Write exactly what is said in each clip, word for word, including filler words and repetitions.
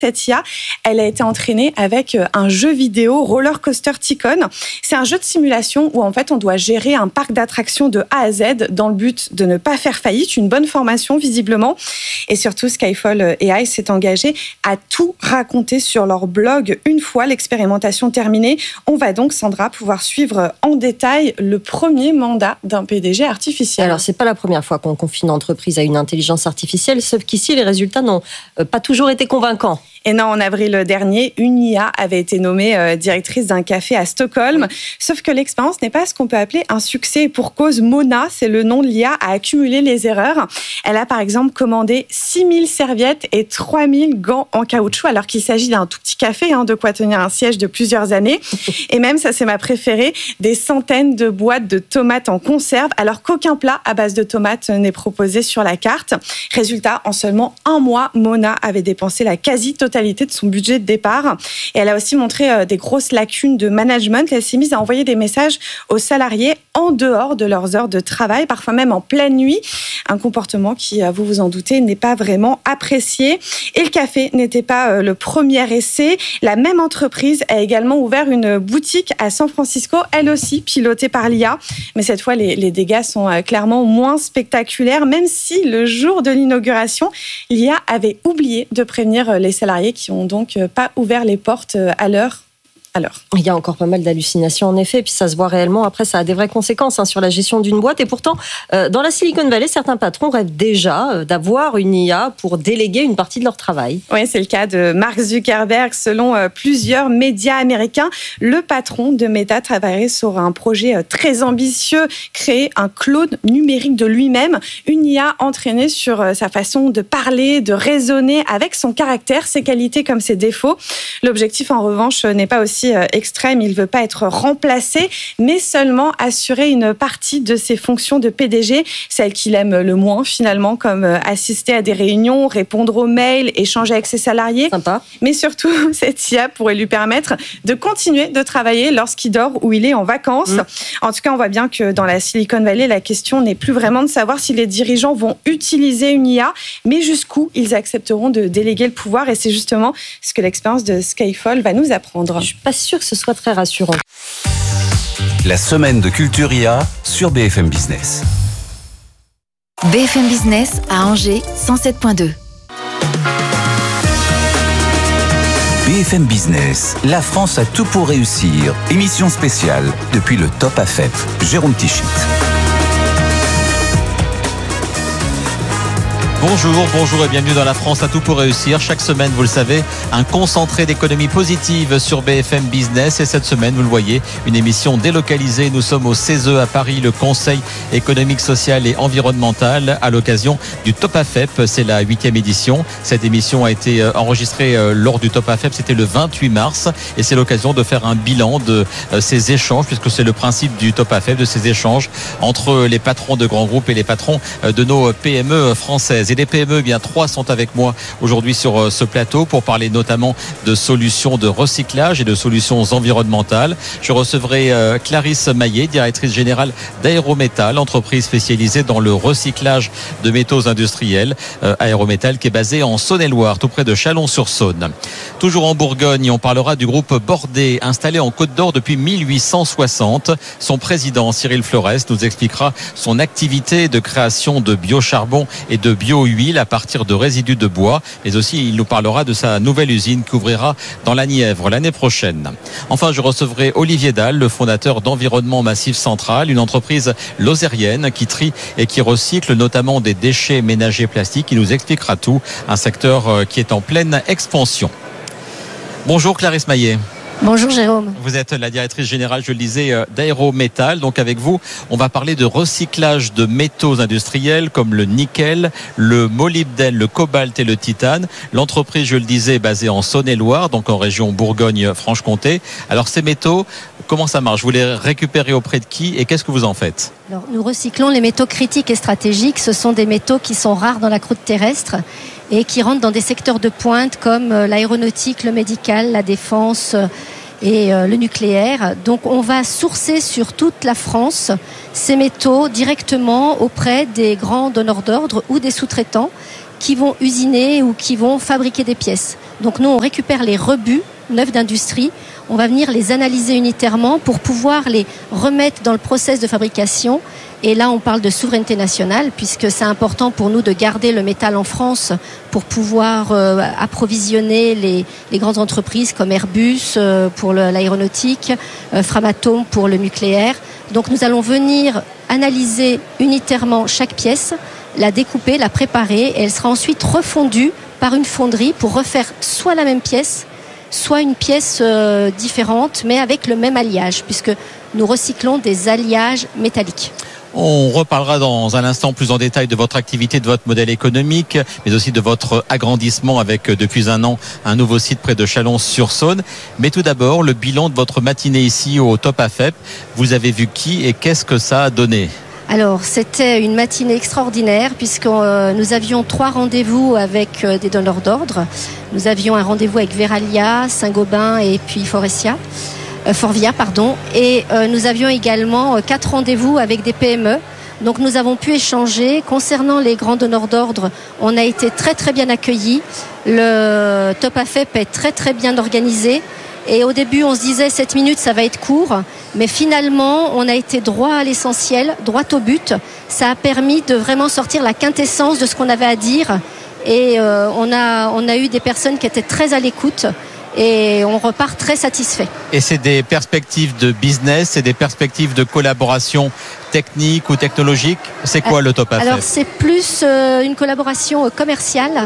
Cette I A, elle a été entraînée avec un jeu vidéo Roller Coaster Tycoon. C'est un jeu de simulation où en fait on doit gérer un parc d'attractions de A à Z dans le but de ne pas faire faillite. Une bonne formation visiblement. Et surtout, Skyfall A I s'est engagé à tout raconter sur leur blog une fois l'expérimentation terminée. On va donc, Sandra, pouvoir suivre en détail le premier mandat d'un P D G artificiel. Alors, c'est pas la première fois qu'on confie une entreprise à une intelligence artificielle, sauf qu'ici, les résultats n'ont pas toujours été convaincants. Et non, en avril dernier, une I A avait été nommée euh, directrice d'un café à Stockholm. Sauf que l'expérience n'est pas ce qu'on peut appeler un succès. Pour cause, Mona, c'est le nom de l'I A, a accumulé les erreurs. Elle a par exemple commandé six mille serviettes et trois mille gants en caoutchouc, alors qu'il s'agit d'un tout petit café, hein, de quoi tenir un siège de plusieurs années. Et même, ça c'est ma préférée, des centaines de boîtes de tomates en conserve, alors qu'aucun plat à base de tomates n'est proposé sur la carte. Résultat, en seulement un mois, Mona avait dépensé la quasi-totalité de son budget de départ. Et elle a aussi montré des grosses lacunes de management. Elle s'est mise à envoyer des messages aux salariés en dehors de leurs heures de travail, parfois même en pleine nuit. Un comportement qui, vous vous en doutez, n'est pas vraiment apprécié. Et le café n'était pas le premier essai. La même entreprise a également ouvert une boutique à San Francisco, elle aussi pilotée par l'I A. Mais cette fois, les, les dégâts sont clairement moins spectaculaires, même si le jour de l'inauguration, l'I A avait oublié de prévenir les salariés qui n'ont donc pas ouvert les portes à l'heure. Alors. Il y a encore pas mal d'hallucinations en effet, puis ça se voit réellement. Après, ça a des vraies conséquences hein, sur la gestion d'une boîte. Et pourtant, euh, dans la Silicon Valley, certains patrons rêvent déjà euh, d'avoir une I A pour déléguer une partie de leur travail. Oui, c'est le cas de Mark Zuckerberg. Selon euh, plusieurs médias américains, le patron de Meta travaillerait sur un projet euh, très ambitieux, créer un clone numérique de lui-même, une I A entraînée sur euh, sa façon de parler, de raisonner, avec son caractère, ses qualités comme ses défauts. L'objectif, en revanche, n'est pas aussi extrême, il ne veut pas être remplacé, mais seulement assurer une partie de ses fonctions de P D G, celles qu'il aime le moins finalement, comme assister à des réunions, répondre aux mails, échanger avec ses salariés. Sympa. Mais surtout, cette I A pourrait lui permettre de continuer de travailler lorsqu'il dort ou il est en vacances. Mmh. En tout cas, on voit bien que dans la Silicon Valley, la question n'est plus vraiment de savoir si les dirigeants vont utiliser une I A, mais jusqu'où ils accepteront de déléguer le pouvoir. Et c'est justement ce que l'expérience de Skyfall va nous apprendre. Je suis pas sûre que ce soit très rassurant. La semaine de Culture I A sur B F M Business. B F M Business à Angers, cent sept virgule deux. B F M Business, la France a tout pour réussir. Émission spéciale depuis le Top A F E P. Jérôme Tichit. Bonjour, bonjour et bienvenue dans La France a tout pour réussir. Chaque semaine, vous le savez, un concentré d'économie positive sur B F M Business. Et cette semaine, vous le voyez, une émission délocalisée. Nous sommes au C E S E à Paris, le Conseil économique, social et environnemental, à l'occasion du Top A F E P. C'est la huitième édition. Cette émission a été enregistrée lors du Top A F E P. C'était le vingt-huit mars. Et c'est l'occasion de faire un bilan de ces échanges, puisque c'est le principe du Top A F E P, de ces échanges entre les patrons de grands groupes et les patrons de nos P M E françaises. Et les P M E, eh bien trois sont avec moi aujourd'hui sur ce plateau pour parler notamment de solutions de recyclage et de solutions environnementales. Je recevrai euh, Clarisse Maillet, directrice générale d'Aérométal, entreprise spécialisée dans le recyclage de métaux industriels. Euh, Aérométal qui est basée en Saône-et-Loire, tout près de Chalon-sur-Saône. Toujours en Bourgogne, on parlera du groupe Bordet, installé en Côte d'Or depuis mille huit cent soixante. Son président, Cyril Fleurès, nous expliquera son activité de création de biocharbon et de bio huile à partir de résidus de bois, mais aussi il nous parlera de sa nouvelle usine qui ouvrira dans la Nièvre l'année prochaine. Enfin, je recevrai Olivier Dalle, le fondateur d'Environnement Massif Central, une entreprise lozérienne qui trie et qui recycle notamment des déchets ménagers plastiques. Il nous expliquera tout, un secteur qui est en pleine expansion. Bonjour Clarisse Maillet. Bonjour Jérôme. Vous êtes la directrice générale, je le disais, d'Aérométal. Donc avec vous, on va parler de recyclage de métaux industriels comme le nickel, le molybdène, le cobalt et le titane. L'entreprise, je le disais, est basée en Saône-et-Loire, donc en région Bourgogne-Franche-Comté. Alors ces métaux, comment ça marche? Vous les récupérez auprès de qui et qu'est-ce que vous en faites? Alors, nous recyclons les métaux critiques et stratégiques. Ce sont des métaux qui sont rares dans la croûte terrestre et qui rentrent dans des secteurs de pointe comme l'aéronautique, le médical, la défense et le nucléaire. Donc on va sourcer sur toute la France ces métaux directement auprès des grands donneurs d'ordre ou des sous-traitants qui vont usiner ou qui vont fabriquer des pièces. Donc nous, on récupère les rebuts neufs d'industrie, on va venir les analyser unitairement pour pouvoir les remettre dans le process de fabrication. Et là, on parle de souveraineté nationale, puisque c'est important pour nous de garder le métal en France pour pouvoir euh, approvisionner les, les grandes entreprises comme Airbus euh, pour le, l'aéronautique, euh, Framatome pour le nucléaire. Donc nous allons venir analyser unitairement chaque pièce, la découper, la préparer, et elle sera ensuite refondue par une fonderie pour refaire soit la même pièce, soit une pièce euh, différente, mais avec le même alliage, puisque nous recyclons des alliages métalliques. On reparlera dans un instant plus en détail de votre activité, de votre modèle économique, mais aussi de votre agrandissement avec depuis un an un nouveau site près de Chalon-sur-Saône. Mais tout d'abord, le bilan de votre matinée ici au Top A F E P. Vous avez vu qui et qu'est-ce que ça a donné ? Alors, c'était une matinée extraordinaire puisque euh, nous avions trois rendez-vous avec euh, des donneurs d'ordre. Nous avions un rendez-vous avec Verallia, Saint-Gobain et puis Forestia. Euh, Forvia, pardon, et euh, nous avions également euh, quatre rendez-vous avec des P M E. Donc nous avons pu échanger. Concernant les grands donneurs d'ordre, on a été très très bien accueillis. Le Top A F E P est très très bien organisé. Et au début, on se disait sept minutes, ça va être court. Mais finalement, on a été droit à l'essentiel, droit au but. Ça a permis de vraiment sortir la quintessence de ce qu'on avait à dire. Et euh, on a, on a eu des personnes qui étaient très à l'écoute. Et on repart très satisfait. Et c'est des perspectives de business, c'est des perspectives de collaboration technique ou technologique. C'est quoi le Top A F E P ? Alors c'est plus euh, une collaboration commerciale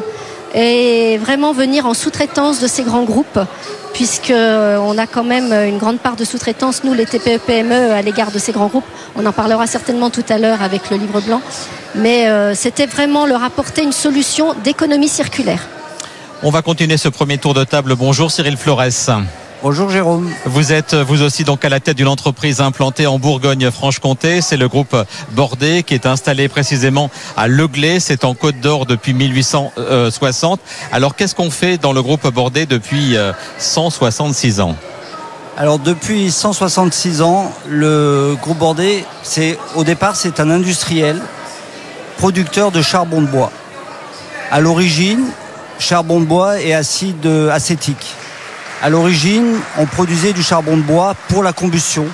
et vraiment venir en sous-traitance de ces grands groupes, puisque on a quand même une grande part de sous-traitance, nous les T P E P M E, à l'égard de ces grands groupes. On en parlera certainement tout à l'heure avec le livre blanc. Mais euh, c'était vraiment leur apporter une solution d'économie circulaire. On va continuer ce premier tour de table. Bonjour Cyril Flores. Bonjour Jérôme. Vous êtes vous aussi donc à la tête d'une entreprise implantée en Bourgogne-Franche-Comté. C'est le groupe Bordet qui est installé précisément à Leglay. C'est en Côte d'Or depuis mille huit cent soixante. Alors qu'est-ce qu'on fait dans le groupe Bordet depuis cent soixante-six ans ? Alors depuis cent soixante-six ans, le groupe Bordet, c'est, au départ, c'est un industriel producteur de charbon de bois. À l'origine, charbon de bois et acide acétique. À l'origine, on produisait du charbon de bois pour la combustion.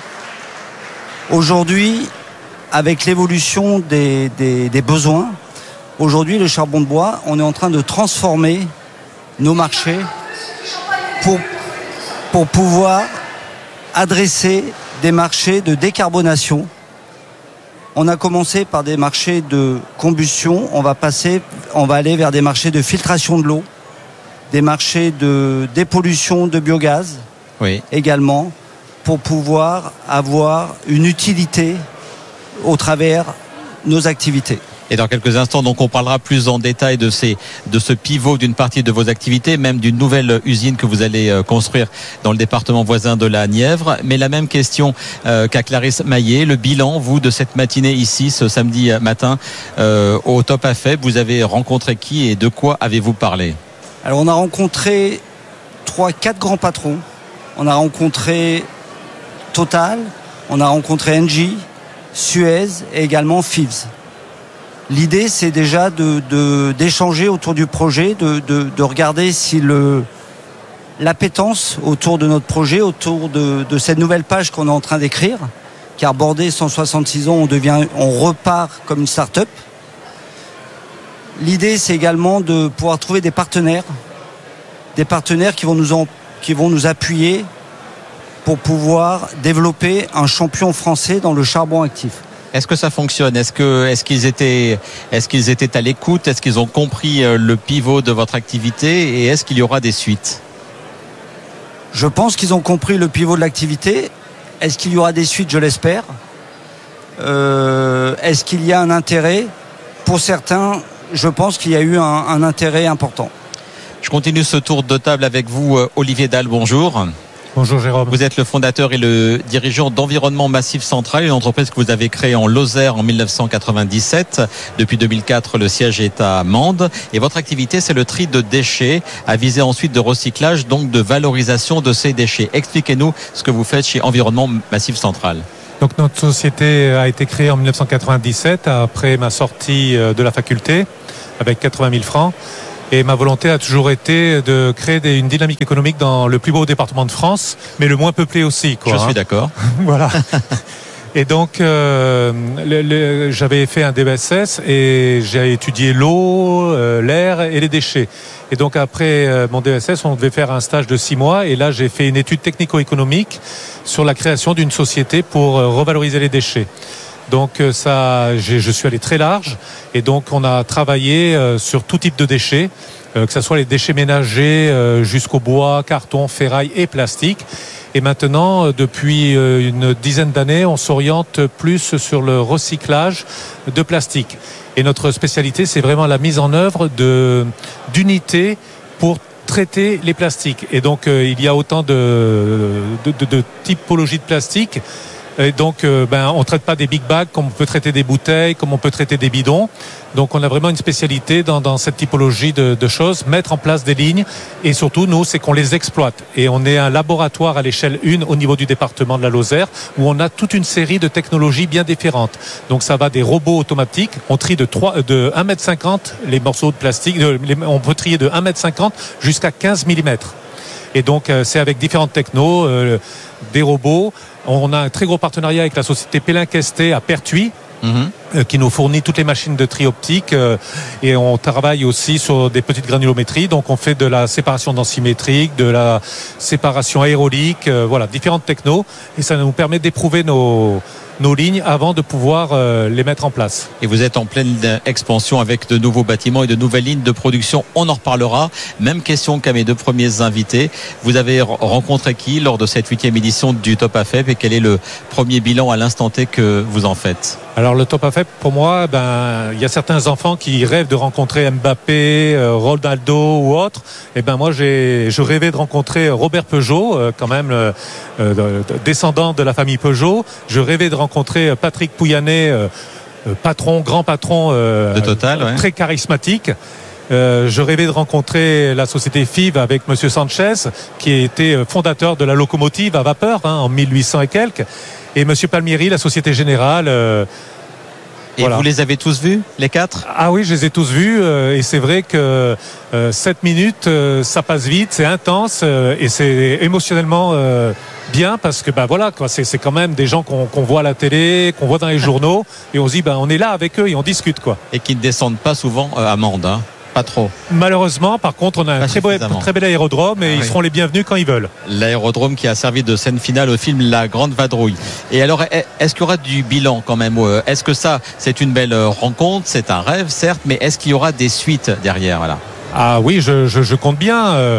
Aujourd'hui, avec l'évolution des, des, des besoins, aujourd'hui, le charbon de bois, on est en train de transformer nos marchés pour, pour pouvoir adresser des marchés de décarbonation. On a commencé par des marchés de combustion, on va passer, on va aller vers des marchés de filtration de l'eau, des marchés de dépollution de biogaz, oui, également, pour pouvoir avoir une utilité au travers nos activités. Et dans quelques instants, donc, on parlera plus en détail de ces, de ce pivot d'une partie de vos activités, même d'une nouvelle usine que vous allez construire dans le département voisin de la Nièvre. Mais la même question euh, qu'à Clarisse Maillet. Le bilan, vous, de cette matinée ici, ce samedi matin, euh, au Top A F E P, vous avez rencontré qui et de quoi avez-vous parlé ? Alors, on a rencontré trois, quatre grands patrons. On a rencontré Total, on a rencontré Engie, Suez et également Fives. L'idée, c'est déjà de, de, d'échanger autour du projet, de, de, de regarder si le, l'appétence autour de notre projet, autour de, de cette nouvelle page qu'on est en train d'écrire, car Bordet, cent soixante-six ans, on, devient, on repart comme une start-up. L'idée, c'est également de pouvoir trouver des partenaires, des partenaires qui vont nous, en, qui vont nous appuyer pour pouvoir développer un champion français dans le charbon actif. Est-ce que ça fonctionne ? Est-ce que, est-ce qu'ils étaient, est-ce qu'ils étaient à l'écoute ? Est-ce qu'ils ont compris le pivot de votre activité ? Et est-ce qu'il y aura des suites ? Je pense qu'ils ont compris le pivot de l'activité. Est-ce qu'il y aura des suites ? Je l'espère. Euh, est-ce qu'il y a un intérêt ? Pour certains, je pense qu'il y a eu un, un intérêt important. Je continue ce tour de table avec vous, Olivier Dalle. Bonjour. Bonjour Jérôme. Vous êtes le fondateur et le dirigeant d'Environnement Massif Central, une entreprise que vous avez créée en Lozère en dix-neuf cent quatre-vingt-dix-sept. Depuis deux mille quatre, le siège est à Mende. Et votre activité, c'est le tri de déchets, à viser ensuite de recyclage, donc de valorisation de ces déchets. Expliquez-nous ce que vous faites chez Environnement Massif Central. Donc notre société a été créée en dix-neuf cent quatre-vingt-dix-sept après ma sortie de la faculté avec quatre-vingt mille francs. Et ma volonté a toujours été de créer des, une dynamique économique dans le plus beau département de France, mais le moins peuplé aussi, quoi. Je suis hein. d'accord. Voilà. Et donc, euh, le, le, j'avais fait un D E S S et j'ai étudié l'eau, euh, l'air et les déchets. Et donc, après euh, mon D E S S, on devait faire un stage de six mois. Et là, j'ai fait une étude technico-économique sur la création d'une société pour euh, revaloriser les déchets. Donc, euh, ça, j'ai, je suis allé très large. Et donc, on a travaillé euh, sur tout type de déchets, euh, que ce soit les déchets ménagers euh, jusqu'au bois, carton, ferraille et plastique. Et maintenant, depuis une dizaine d'années, on s'oriente plus sur le recyclage de plastique. Et notre spécialité, c'est vraiment la mise en œuvre de, d'unités pour traiter les plastiques. Et donc, il y a autant de, de, de, de typologies de plastique. Et donc, euh, ben, on ne traite pas des big bags comme on peut traiter des bouteilles, comme on peut traiter des bidons. Donc, on a vraiment une spécialité dans, dans cette typologie de, de choses, mettre en place des lignes. Et surtout, nous, c'est qu'on les exploite. Et on est un laboratoire à l'échelle un au niveau du département de la Lozère, où on a toute une série de technologies bien différentes. Donc, ça va des robots automatiques. On trie de, trois, de un mètre cinquante les morceaux de plastique. De, les, on peut trier de un mètre cinquante jusqu'à quinze millimètres. Et donc, euh, c'est avec différentes technos, euh, des robots. On a un très gros partenariat avec la société Pellin-Questet à Pertuis, mmh. euh, qui nous fournit toutes les machines de tri optique. Euh, et on travaille aussi sur des petites granulométries. Donc, on fait de la séparation densimétrique, de la séparation aérolique, euh, voilà, différentes technos. Et ça nous permet d'éprouver nos... nos lignes avant de pouvoir euh, les mettre en place. Et vous êtes en pleine expansion avec de nouveaux bâtiments et de nouvelles lignes de production. On en reparlera. Même question qu'à mes deux premiers invités. Vous avez rencontré qui lors de cette huitième édition du Top A F E P et quel est le premier bilan à l'instant T que vous en faites? Alors le Top A F E P, pour moi, ben, il y a certains enfants qui rêvent de rencontrer Mbappé, euh, Ronaldo ou autre. Et ben moi, j'ai, je rêvais de rencontrer Robert Peugeot, euh, quand même euh, euh, descendant de la famille Peugeot. Je rêvais de rencontrer Patrick Pouyanné, euh, patron, grand patron, euh, de Total, ouais. Très charismatique. Euh, je rêvais de rencontrer la société F I V avec Monsieur Sanchez, qui était fondateur de la locomotive à vapeur hein, en mille huit cents et quelques. Et Monsieur Palmieri, la Société Générale. Euh, et voilà. Vous les avez tous vus, les quatre? Ah oui, je les ai tous vus. Euh, et c'est vrai que euh, sept minutes, euh, ça passe vite, c'est intense euh, et c'est émotionnellement euh, bien parce que bah voilà, quoi, c'est, c'est quand même des gens qu'on, qu'on voit à la télé, qu'on voit dans les journaux et on se dit bah on est là avec eux et on discute quoi. Et qui ne descendent pas souvent euh, à Mende, hein. Pas trop. Malheureusement, par contre, on a un très, beau, très bel aérodrome et ah, ils oui. seront les bienvenus quand ils veulent. L'aérodrome qui a servi de scène finale au film La Grande Vadrouille. Et alors, est-ce qu'il y aura du bilan quand même? Est-ce que ça, c'est une belle rencontre? C'est un rêve, certes, mais est-ce qu'il y aura des suites derrière voilà. Ah oui, je, je, je compte bien. Euh,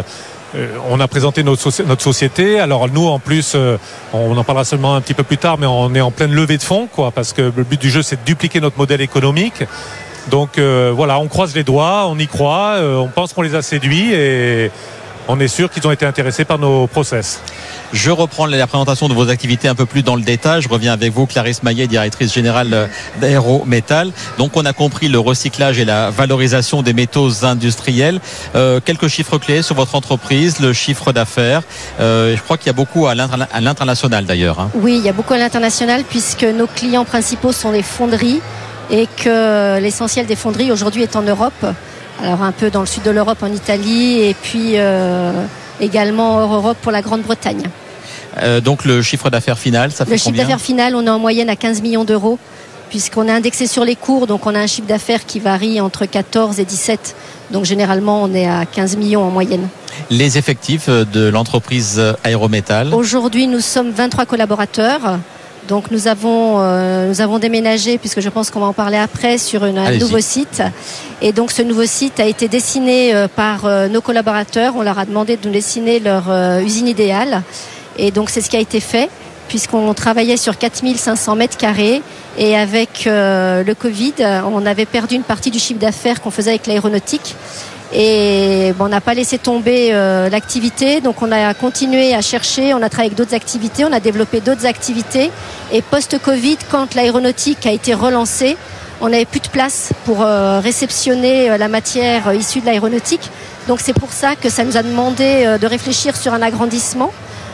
on a présenté notre, soci- notre société. Alors nous, en plus, euh, on en parlera seulement un petit peu plus tard, mais on est en pleine levée de fonds, quoi, parce que le but du jeu, c'est de dupliquer notre modèle économique. Donc euh, voilà, on croise les doigts, on y croit, euh, on pense qu'on les a séduits et on est sûr qu'ils ont été intéressés par nos process. Je reprends la présentation de vos activités un peu plus dans le détail. Je reviens avec vous, Clarisse Maillet, directrice générale d'Aérométal. Donc on a compris le recyclage et la valorisation des métaux industriels. Euh, quelques chiffres clés sur votre entreprise, le chiffre d'affaires. Euh, je crois qu'il y a beaucoup à, l'interna- à l'international d'ailleurs. Hein. Oui, il y a beaucoup à l'international puisque nos clients principaux sont les fonderies. Et que l'essentiel des fonderies aujourd'hui est en Europe, alors un peu dans le sud de l'Europe, en Italie, et puis euh, également hors Europe pour la Grande-Bretagne. Euh, donc le chiffre d'affaires final, ça fait Le combien? chiffre d'affaires final, on est en moyenne à quinze millions d'euros, puisqu'on est indexé sur les cours, donc on a un chiffre d'affaires qui varie entre quatorze et dix-sept. Donc généralement, on est à quinze millions en moyenne. Les effectifs de l'entreprise Aérométal? Aujourd'hui, nous sommes vingt-trois collaborateurs. Donc nous avons, euh, nous avons déménagé, puisque je pense qu'on va en parler après, sur une, un nouveau site. Et donc ce nouveau site a été dessiné euh, par euh, nos collaborateurs. On leur a demandé de nous dessiner leur euh, usine idéale. Et donc c'est ce qui a été fait, puisqu'on travaillait sur quatre mille cinq cents mètres carrés. Et avec euh, le Covid, on avait perdu une partie du chiffre d'affaires qu'on faisait avec l'aéronautique. Et bon, on n'a pas laissé tomber euh, l'activité, donc on a continué à chercher, on a travaillé avec d'autres activités, on a développé d'autres activités. Et post-Covid, quand l'aéronautique a été relancée, on n'avait plus de place pour euh, réceptionner euh, la matière euh, issue de l'aéronautique. Donc c'est pour ça que ça nous a demandé euh, de réfléchir sur un agrandissement.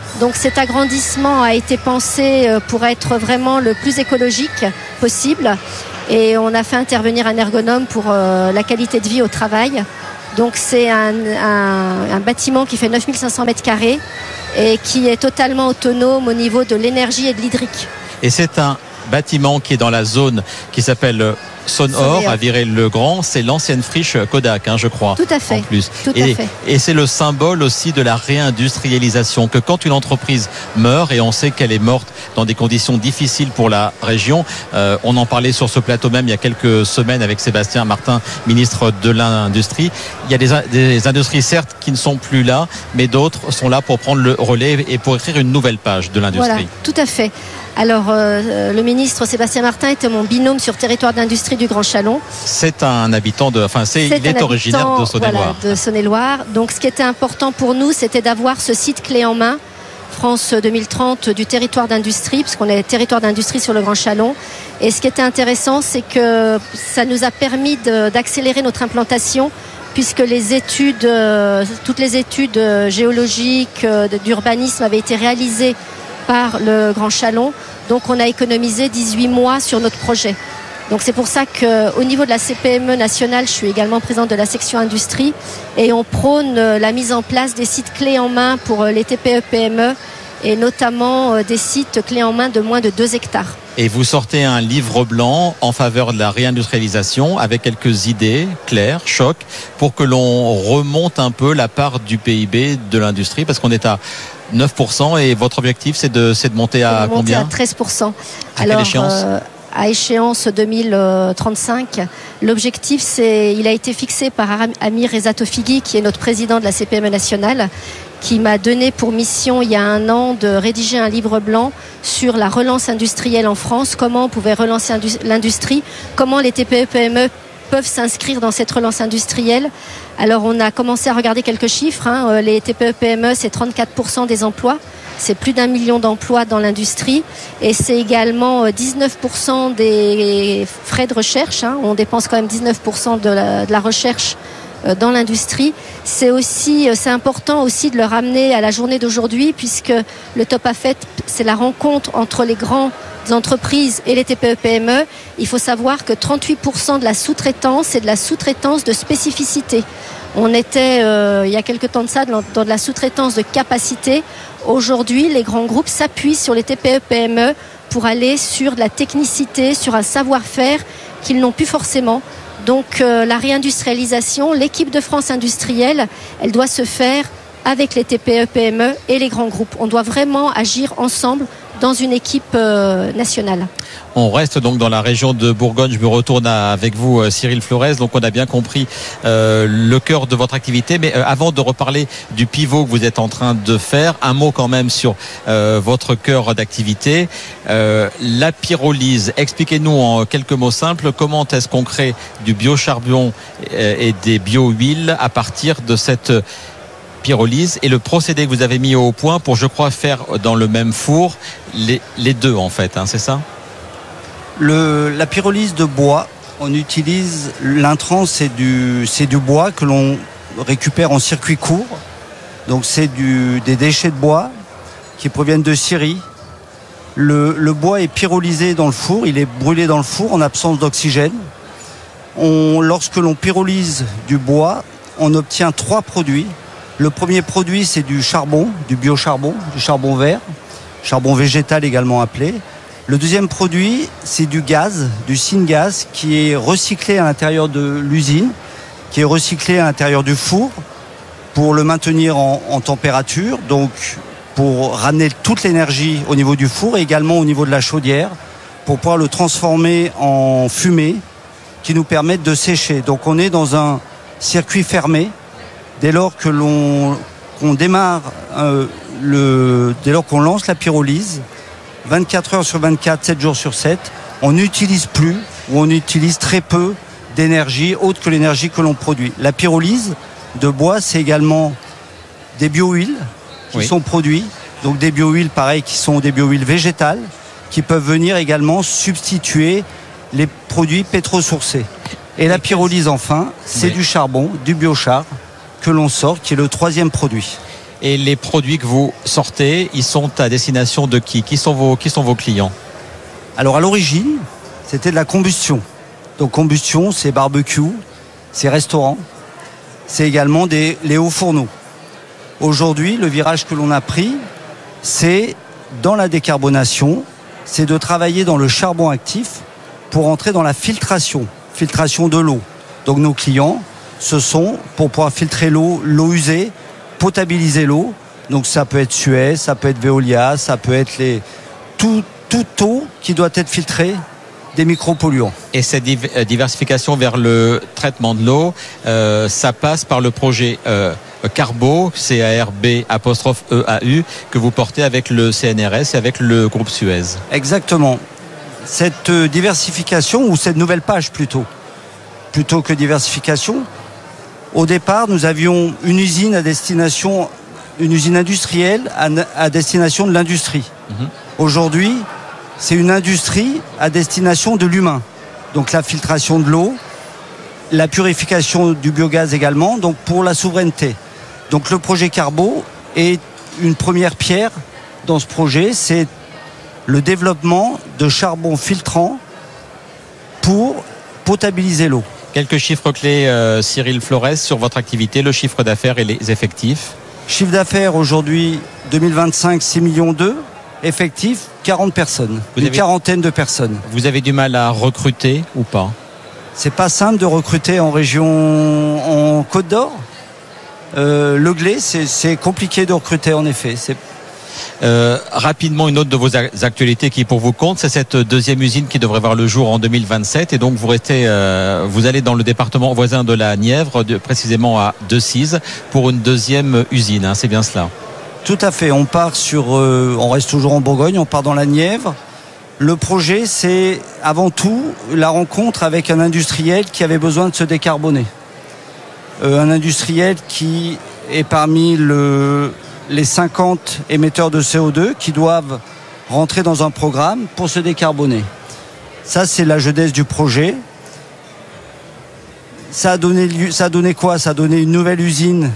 Donc cet agrandissement a été pensé pour être vraiment le plus écologique possible. Et on a fait intervenir un ergonome pour euh, la qualité de vie au travail. Donc c'est un, un, un bâtiment qui fait neuf mille cinq cents mètres carrés et qui est totalement autonome au niveau de l'énergie et de l'hydrique. Et c'est un bâtiment qui est dans la zone qui s'appelle Sonor à Virey-le-Grand. C'est l'ancienne friche Kodak, hein, je crois. Tout à fait. En plus. Tout et, à fait. et c'est le symbole aussi de la réindustrialisation. Que quand une entreprise meurt, et on sait qu'elle est morte dans des conditions difficiles pour la région, euh, on en parlait sur ce plateau même il y a quelques semaines avec Sébastien Martin, ministre de l'Industrie. Il y a des, des industries certes qui ne sont plus là, mais d'autres sont là pour prendre le relais et pour écrire une nouvelle page de l'industrie. Voilà, tout à fait. Alors, euh, le ministre Sébastien Martin était mon binôme sur territoire d'industrie du Grand Chalon. C'est un habitant de, enfin, c'est, c'est il est originaire de Saône-et-Loire. Voilà, de Saône-et-Loire. Donc, ce qui était important pour nous, c'était d'avoir ce site clé en main, France deux mille trente, du territoire d'industrie, puisqu'on est territoire d'industrie sur le Grand Chalon. Et ce qui était intéressant, c'est que ça nous a permis de, d'accélérer notre implantation, puisque les études, euh, toutes les études euh, géologiques, euh, d'urbanisme avaient été réalisées par le Grand Chalon. Donc on a économisé dix-huit mois sur notre projet. Donc c'est pour ça qu'au niveau de la C P M E nationale, je suis également présidente de la section industrie et on prône la mise en place des sites clés en main pour les T P E P M E et notamment des sites clés en main de moins de deux hectares. Et vous sortez un livre blanc en faveur de la réindustrialisation avec quelques idées claires, choc, pour que l'on remonte un peu la part du P I B de l'industrie, parce qu'on est à neuf pour cent et votre objectif c'est de, c'est de monter à de combien ? Monter à treize pour cent. À Alors, quelle échéance ? euh, à échéance deux mille trente-cinq, l'objectif c'est, il a été fixé par Amir Rezatofighi qui est notre président de la C P M E nationale, qui m'a donné pour mission il y a un an de rédiger un livre blanc sur la relance industrielle en France, comment on pouvait relancer l'industrie, comment les T P E P M E peuvent s'inscrire dans cette relance industrielle. Alors on a commencé à regarder quelques chiffres, hein. Les T P E P M E c'est trente-quatre pour cent des emplois, c'est plus d'un million d'emplois dans l'industrie et c'est également dix-neuf pour cent des frais de recherche, hein. On dépense quand même dix-neuf pour cent de la, de la recherche dans l'industrie. C'est aussi, c'est important aussi de le ramener à la journée d'aujourd'hui, puisque le Top A F E T, c'est la rencontre entre les grandes entreprises et les T P E P M E. Il faut savoir que trente-huit pour cent de la sous-traitance, c'est de la sous-traitance de spécificité. On était, euh, il y a quelque temps de ça, dans de la sous-traitance de capacité. Aujourd'hui, les grands groupes s'appuient sur les T P E P M E pour aller sur de la technicité, sur un savoir-faire qu'ils n'ont plus forcément. Donc euh, la réindustrialisation, l'équipe de France industrielle, elle doit se faire avec les T P E P M E et les grands groupes. On doit vraiment agir ensemble dans une équipe euh, nationale. On reste donc dans la région de Bourgogne. Je me retourne à, avec vous, Cyril Flores. Donc, on a bien compris euh, le cœur de votre activité. Mais euh, avant de reparler du pivot que vous êtes en train de faire, un mot quand même sur euh, votre cœur d'activité. Euh, la pyrolyse. Expliquez-nous en quelques mots simples comment est-ce qu'on crée du biocharbon et des bio-huiles à partir de cette pyrolyse et le procédé que vous avez mis au point pour, je crois, faire dans le même four les, les deux en fait, hein, c'est ça ? Le, la pyrolyse de bois, on utilise l'intrant, c'est du, c'est du bois que l'on récupère en circuit court. Donc c'est du, des déchets de bois qui proviennent de Syrie. Le, le bois est pyrolysé dans le four, il est brûlé dans le four en absence d'oxygène. On, lorsque l'on pyrolyse du bois, on obtient trois produits. Le premier produit, c'est du charbon, du biocharbon, du charbon vert, charbon végétal également appelé. Le deuxième produit, c'est du gaz, du syngas, qui est recyclé à l'intérieur de l'usine, qui est recyclé à l'intérieur du four pour le maintenir en, en température, donc pour ramener toute l'énergie au niveau du four et également au niveau de la chaudière, pour pouvoir le transformer en fumée qui nous permettent de sécher. Donc on est dans un circuit fermé. Dès lors que l'on qu'on démarre, euh, le, dès lors qu'on lance la pyrolyse, vingt-quatre heures sur vingt-quatre, sept jours sur sept, on n'utilise plus ou on utilise très peu d'énergie autre que l'énergie que l'on produit. La pyrolyse de bois, c'est également des bio-huiles qui oui. sont produits, donc des bio-huiles pareil qui sont des bio-huiles végétales qui peuvent venir également substituer les produits pétrosourcés. Et la pyrolyse enfin, c'est oui. du charbon, du biochar que l'on sort, qui est le troisième produit. Et les produits que vous sortez, ils sont à destination de qui ? Qui sont vos, qui sont vos clients ? Alors à l'origine, c'était de la combustion. Donc combustion, c'est barbecue, c'est restaurant, c'est également des, les hauts fourneaux. Aujourd'hui, le virage que l'on a pris, c'est dans la décarbonation, c'est de travailler dans le charbon actif pour entrer dans la filtration, filtration de l'eau. Donc nos clients, ce sont pour pouvoir filtrer l'eau, l'eau usée, potabiliser l'eau. Donc ça peut être Suez, ça peut être Veolia, ça peut être les tout, toute eau qui doit être filtrée des micropolluants. Et cette diversification vers le traitement de l'eau, euh, ça passe par le projet euh, Carbo, C A R B apostrophe E A U, que vous portez avec le C N R S et avec le groupe Suez. Exactement. Cette diversification, ou cette nouvelle page plutôt, plutôt que diversification, au départ, nous avions une usine à destination, une usine industrielle à, à destination de l'industrie. Mmh. Aujourd'hui, c'est une industrie à destination de l'humain. Donc la filtration de l'eau, la purification du biogaz également, donc pour la souveraineté. Donc le projet Carbo est une première pierre dans ce projet, c'est le développement de charbon filtrant pour potabiliser l'eau. Quelques chiffres clés, euh, Cyril Flores, sur votre activité, le chiffre d'affaires et les effectifs. Chiffre d'affaires aujourd'hui, deux mille vingt-cinq, six millions deux. Effectif, quarante personnes. Vous une avez, quarantaine de personnes. Vous avez du mal à recruter ou pas ? C'est pas simple de recruter en région, en Côte d'Or. Euh, le Glé, c'est, c'est compliqué de recruter en effet. C'est... Euh, rapidement, une autre de vos actualités qui pour vous compte, c'est cette deuxième usine qui devrait voir le jour en deux mille vingt-sept. Et donc vous restez, euh, vous allez dans le département voisin de la Nièvre, de, précisément à Decize, pour une deuxième usine. Hein, c'est bien cela ? Tout à fait, on part sur, euh, on reste toujours en Bourgogne, on part dans la Nièvre. Le projet, c'est avant tout la rencontre avec un industriel qui avait besoin de se décarboner. Euh, un industriel qui est parmi le, les cinquante émetteurs de C O deux qui doivent rentrer dans un programme pour se décarboner. Ça, c'est la jeunesse du projet. Ça a donné, ça a donné quoi ? Ça a donné une nouvelle usine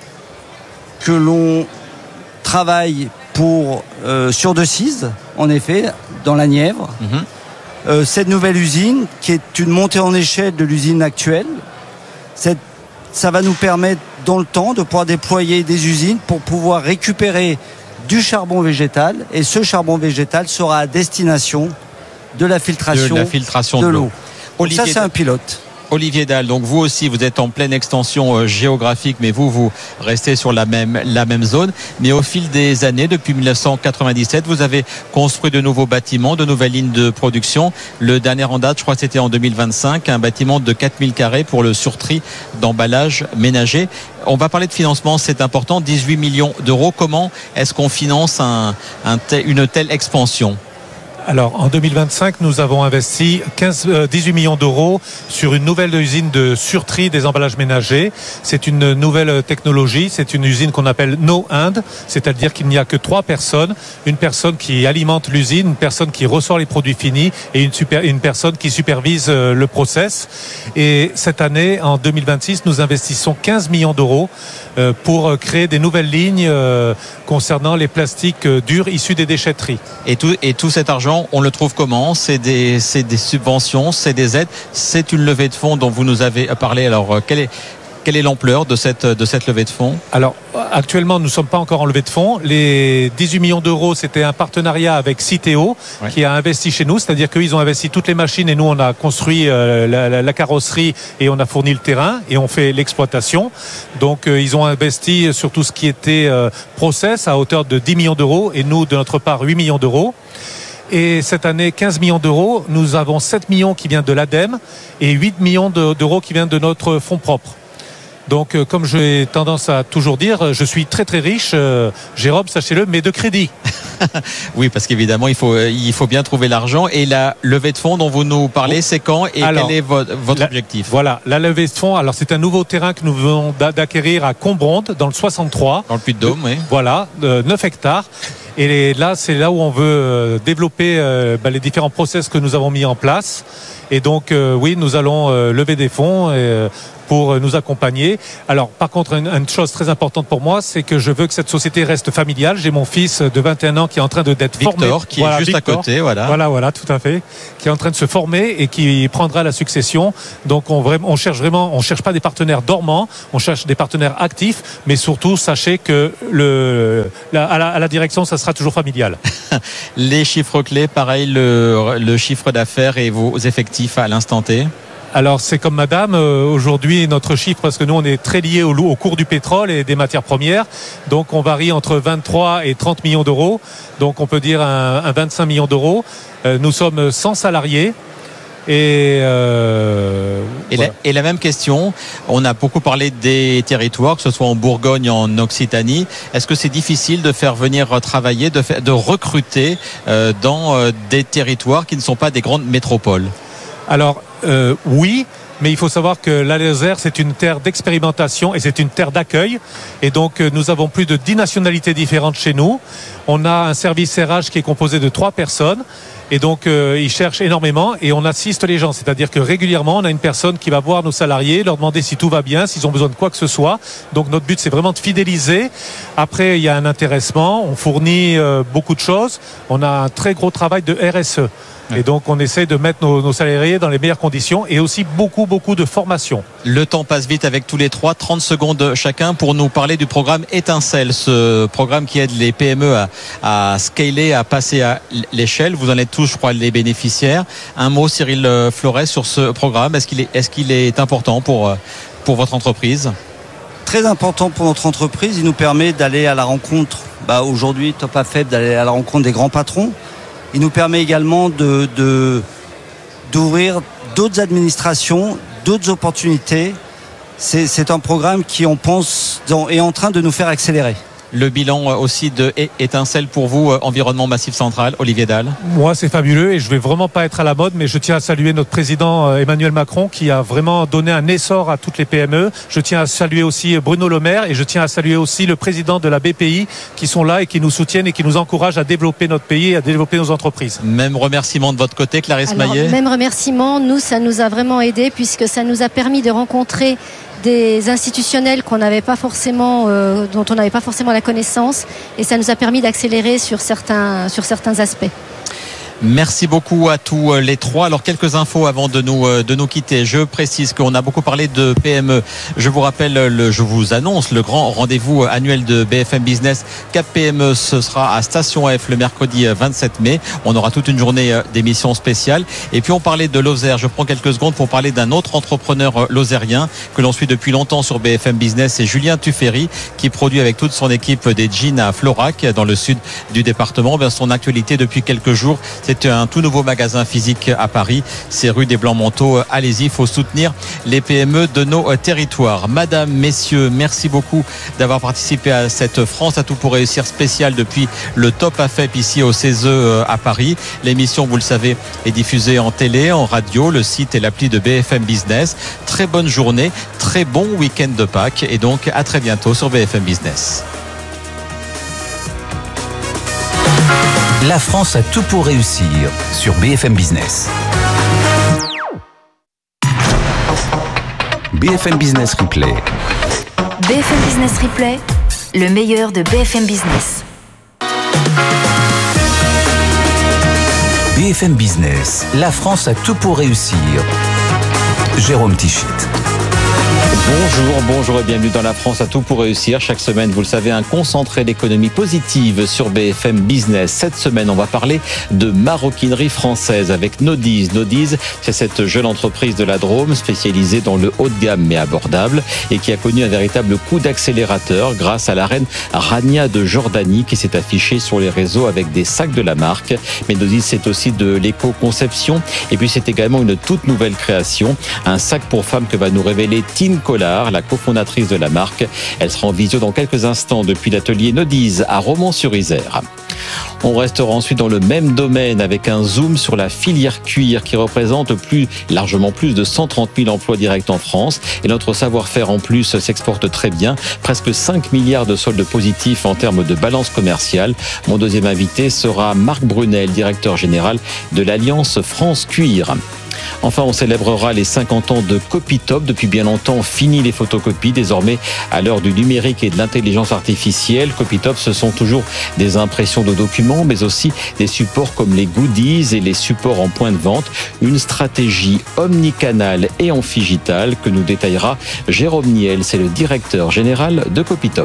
que l'on travaille pour, euh, sur Decize, en effet, dans la Nièvre. Mmh. Euh, cette nouvelle usine, qui est une montée en échelle de l'usine actuelle, cette, ça va nous permettre, dans le temps, de pouvoir déployer des usines pour pouvoir récupérer du charbon végétal. Et ce charbon végétal sera à destination de la filtration de, la filtration de, de l'eau. l'eau. Donc ça, c'est un pilote. Olivier Dalle, donc vous aussi, vous êtes en pleine extension euh, géographique, mais vous, vous restez sur la même, la même zone. Mais au fil des années, depuis mille neuf cent quatre-vingt-dix-sept, vous avez construit de nouveaux bâtiments, de nouvelles lignes de production. Le dernier en date, je crois que c'était en deux mille vingt-cinq, un bâtiment de quatre mille carrés pour le surtri d'emballage ménager. On va parler de financement, c'est important, dix-huit millions d'euros. Comment est-ce qu'on finance un, un tel, une telle expansion ? Alors, en deux mille vingt-cinq, nous avons investi quinze, euh, dix-huit millions d'euros sur une nouvelle usine de surtri des emballages ménagers. C'est une nouvelle technologie. C'est une usine qu'on appelle no hand, c'est-à-dire qu'il n'y a que trois personnes. Une personne qui alimente l'usine, une personne qui ressort les produits finis et une, super, une personne qui supervise euh, le process. Et cette année, en deux mille vingt-six, nous investissons quinze millions d'euros euh, pour créer des nouvelles lignes euh, concernant les plastiques euh, durs issus des déchetteries. Et tout, et tout cet argent, on le trouve comment ? C'est des, c'est des subventions, c'est des aides, c'est une levée de fonds dont vous nous avez parlé. Alors, quelle est, quelle est l'ampleur de cette, de cette levée de fonds ? Alors, actuellement, nous ne sommes pas encore en levée de fonds. Les dix-huit millions d'euros, c'était un partenariat avec Citeo, ouais, qui a investi chez nous. C'est-à-dire qu'ils ont investi toutes les machines et nous, on a construit euh, la, la, la carrosserie et on a fourni le terrain et on fait l'exploitation. Donc, euh, ils ont investi sur tout ce qui était euh, process à hauteur de dix millions d'euros et nous, de notre part, huit millions d'euros. Et cette année, quinze millions d'euros. Nous avons sept millions qui viennent de l'ADEME et huit millions d'euros qui viennent de notre fonds propre. Donc, euh, comme j'ai tendance à toujours dire, je suis très très riche, euh, Jérôme, sachez-le, mais de crédit. Oui, parce qu'évidemment, il faut, il faut bien trouver l'argent. Et la levée de fonds dont vous nous parlez, c'est quand et alors, quel est votre, votre la, objectif ? Voilà, la levée de fonds, alors c'est un nouveau terrain que nous venons d'acquérir à Combronde, dans le soixante-trois. Dans le Puy-de-Dôme, oui. Voilà, de neuf hectares. Et là, c'est là où on veut développer euh, bah, les différents process que nous avons mis en place. Et donc, euh, oui, nous allons euh, lever des fonds et, euh, pour nous accompagner. Alors, par contre, une, une chose très importante pour moi, c'est que je veux que cette société reste familiale. J'ai mon fils de vingt et un ans qui est en train de d'être Victor, formé. Victor, qui voilà, est juste Victor, à côté, voilà. Voilà, voilà, tout à fait. Qui est en train de se former et qui prendra la succession. Donc, on, on cherche vraiment, on cherche pas des partenaires dormants, on cherche des partenaires actifs, mais surtout, sachez que le, la, à, la, à la direction, ça sera toujours familial. Les chiffres clés, pareil, le, le chiffre d'affaires et vos effectifs à l'instant T. Alors c'est comme madame, euh, aujourd'hui notre chiffre, parce que nous on est très liés au, au cours du pétrole et des matières premières, donc on varie entre vingt-trois et trente millions d'euros, donc on peut dire un, un vingt-cinq millions d'euros. Euh, nous sommes cent salariés. Et, euh, et, voilà. la, et la même question, on a beaucoup parlé des territoires, que ce soit en Bourgogne, en Occitanie. Est-ce que c'est difficile de faire venir travailler, de, faire, de recruter euh, dans euh, des territoires qui ne sont pas des grandes métropoles ? Alors euh, oui, mais il faut savoir que la Lozère, c'est une terre d'expérimentation et c'est une terre d'accueil. Et donc, nous avons plus de dix nationalités différentes chez nous. On a un service R H qui est composé de trois personnes. Et donc, euh, ils cherchent énormément et on assiste les gens. C'est-à-dire que régulièrement, on a une personne qui va voir nos salariés, leur demander si tout va bien, s'ils ont besoin de quoi que ce soit. Donc, notre but, c'est vraiment de fidéliser. Après, il y a un intéressement. On fournit euh, beaucoup de choses. On a un très gros travail de R S E. Et donc, on essaie de mettre nos, nos salariés dans les meilleures conditions et aussi beaucoup, beaucoup de formation. Le temps passe vite avec tous les trois. trente secondes chacun pour nous parler du programme Étincelle, ce programme qui aide les P M E à, à scaler, à passer à l'échelle. Vous en êtes tous, je crois, les bénéficiaires. Un mot, Cyril Flores, sur ce programme. Est-ce qu'il est, est-ce qu'il est important pour, pour votre entreprise ? Très important pour notre entreprise. Il nous permet d'aller à la rencontre, bah aujourd'hui, Top A F E P, d'aller à la rencontre des grands patrons. Il nous permet également de, de, d'ouvrir d'autres administrations, d'autres opportunités. C'est, c'est un programme qui, on pense, est en train de nous faire accélérer. Le bilan aussi de Étincelle pour vous, environnement Massif Central, Olivier Dahl. Moi, c'est fabuleux et je vais vraiment pas être à la mode, mais je tiens à saluer notre président Emmanuel Macron qui a vraiment donné un essor à toutes les P M E. Je tiens à saluer aussi Bruno Le Maire et je tiens à saluer aussi le président de la B P I qui sont là et qui nous soutiennent et qui nous encouragent à développer notre pays et à développer nos entreprises. Même remerciement de votre côté, Clarisse Alors, Maillet. Même remerciement, nous, ça nous a vraiment aidé puisque ça nous a permis de rencontrer des institutionnels qu'on n'avait pas forcément, euh, dont on n'avait pas forcément la connaissance, et ça nous a permis d'accélérer sur certains, sur certains aspects. Merci beaucoup à tous les trois. Alors, quelques infos avant de nous, de nous quitter. Je précise qu'on a beaucoup parlé de P M E. Je vous rappelle, le, je vous annonce le grand rendez-vous annuel de B F M Business Cap P M E. Ce sera à Station F le mercredi vingt-sept mai. On aura toute une journée d'émissions spéciales. Et puis, on parlait de Lozère. Je prends quelques secondes pour parler d'un autre entrepreneur lozérien que l'on suit depuis longtemps sur B F M Business. C'est Julien Tuffery qui produit avec toute son équipe des jeans à Florac dans le sud du département. Bien, son actualité depuis quelques jours, c'est un tout nouveau magasin physique à Paris. C'est rue des Blancs-Manteaux. Allez-y, il faut soutenir les P M E de nos territoires. Madame, messieurs, merci beaucoup d'avoir participé à cette France à tout pour réussir spéciale depuis le Top A F E P ici au C E S E à Paris. L'émission, vous le savez, est diffusée en télé, en radio, le site et l'appli de B F M Business. Très bonne journée, très bon week-end de Pâques et donc à très bientôt sur B F M Business. La France a tout pour réussir sur B F M Business. B F M Business Replay. B F M Business Replay, le meilleur de B F M Business. B F M Business, la France a tout pour réussir. Jérôme Tichit. Bonjour, bonjour et bienvenue dans La France a tout pour réussir. Chaque semaine, vous le savez, un concentré d'économie positive sur B F M Business. Cette semaine, on va parler de maroquinerie française avec Nodiz. Nodiz, c'est cette jeune entreprise de la Drôme spécialisée dans le haut de gamme mais abordable et qui a connu un véritable coup d'accélérateur grâce à la reine Rania de Jordanie qui s'est affichée sur les réseaux avec des sacs de la marque. Mais Nodiz, c'est aussi de l'éco-conception et puis c'est également une toute nouvelle création, un sac pour femmes que va nous révéler Tine Collard, la cofondatrice de la marque. Elle sera en visio dans quelques instants depuis l'atelier Nodiz à Romans-sur-Isère. On restera ensuite dans le même domaine avec un zoom sur la filière cuir qui représente plus, largement plus de cent trente mille emplois directs en France. Et notre savoir-faire en plus s'exporte très bien. Presque cinq milliards de soldes positifs en termes de balance commerciale. Mon deuxième invité sera Marc Brunel, directeur général de l'Alliance France Cuir. Enfin, on célébrera les cinquante ans de Copytop. Depuis bien longtemps, fini les photocopies. Désormais, à l'heure du numérique et de l'intelligence artificielle, Copytop, ce sont toujours des impressions de documents, mais aussi des supports comme les goodies et les supports en point de vente. Une stratégie omnicanale et amphigitale que nous détaillera Jérôme Niel. C'est le directeur général de Copytop.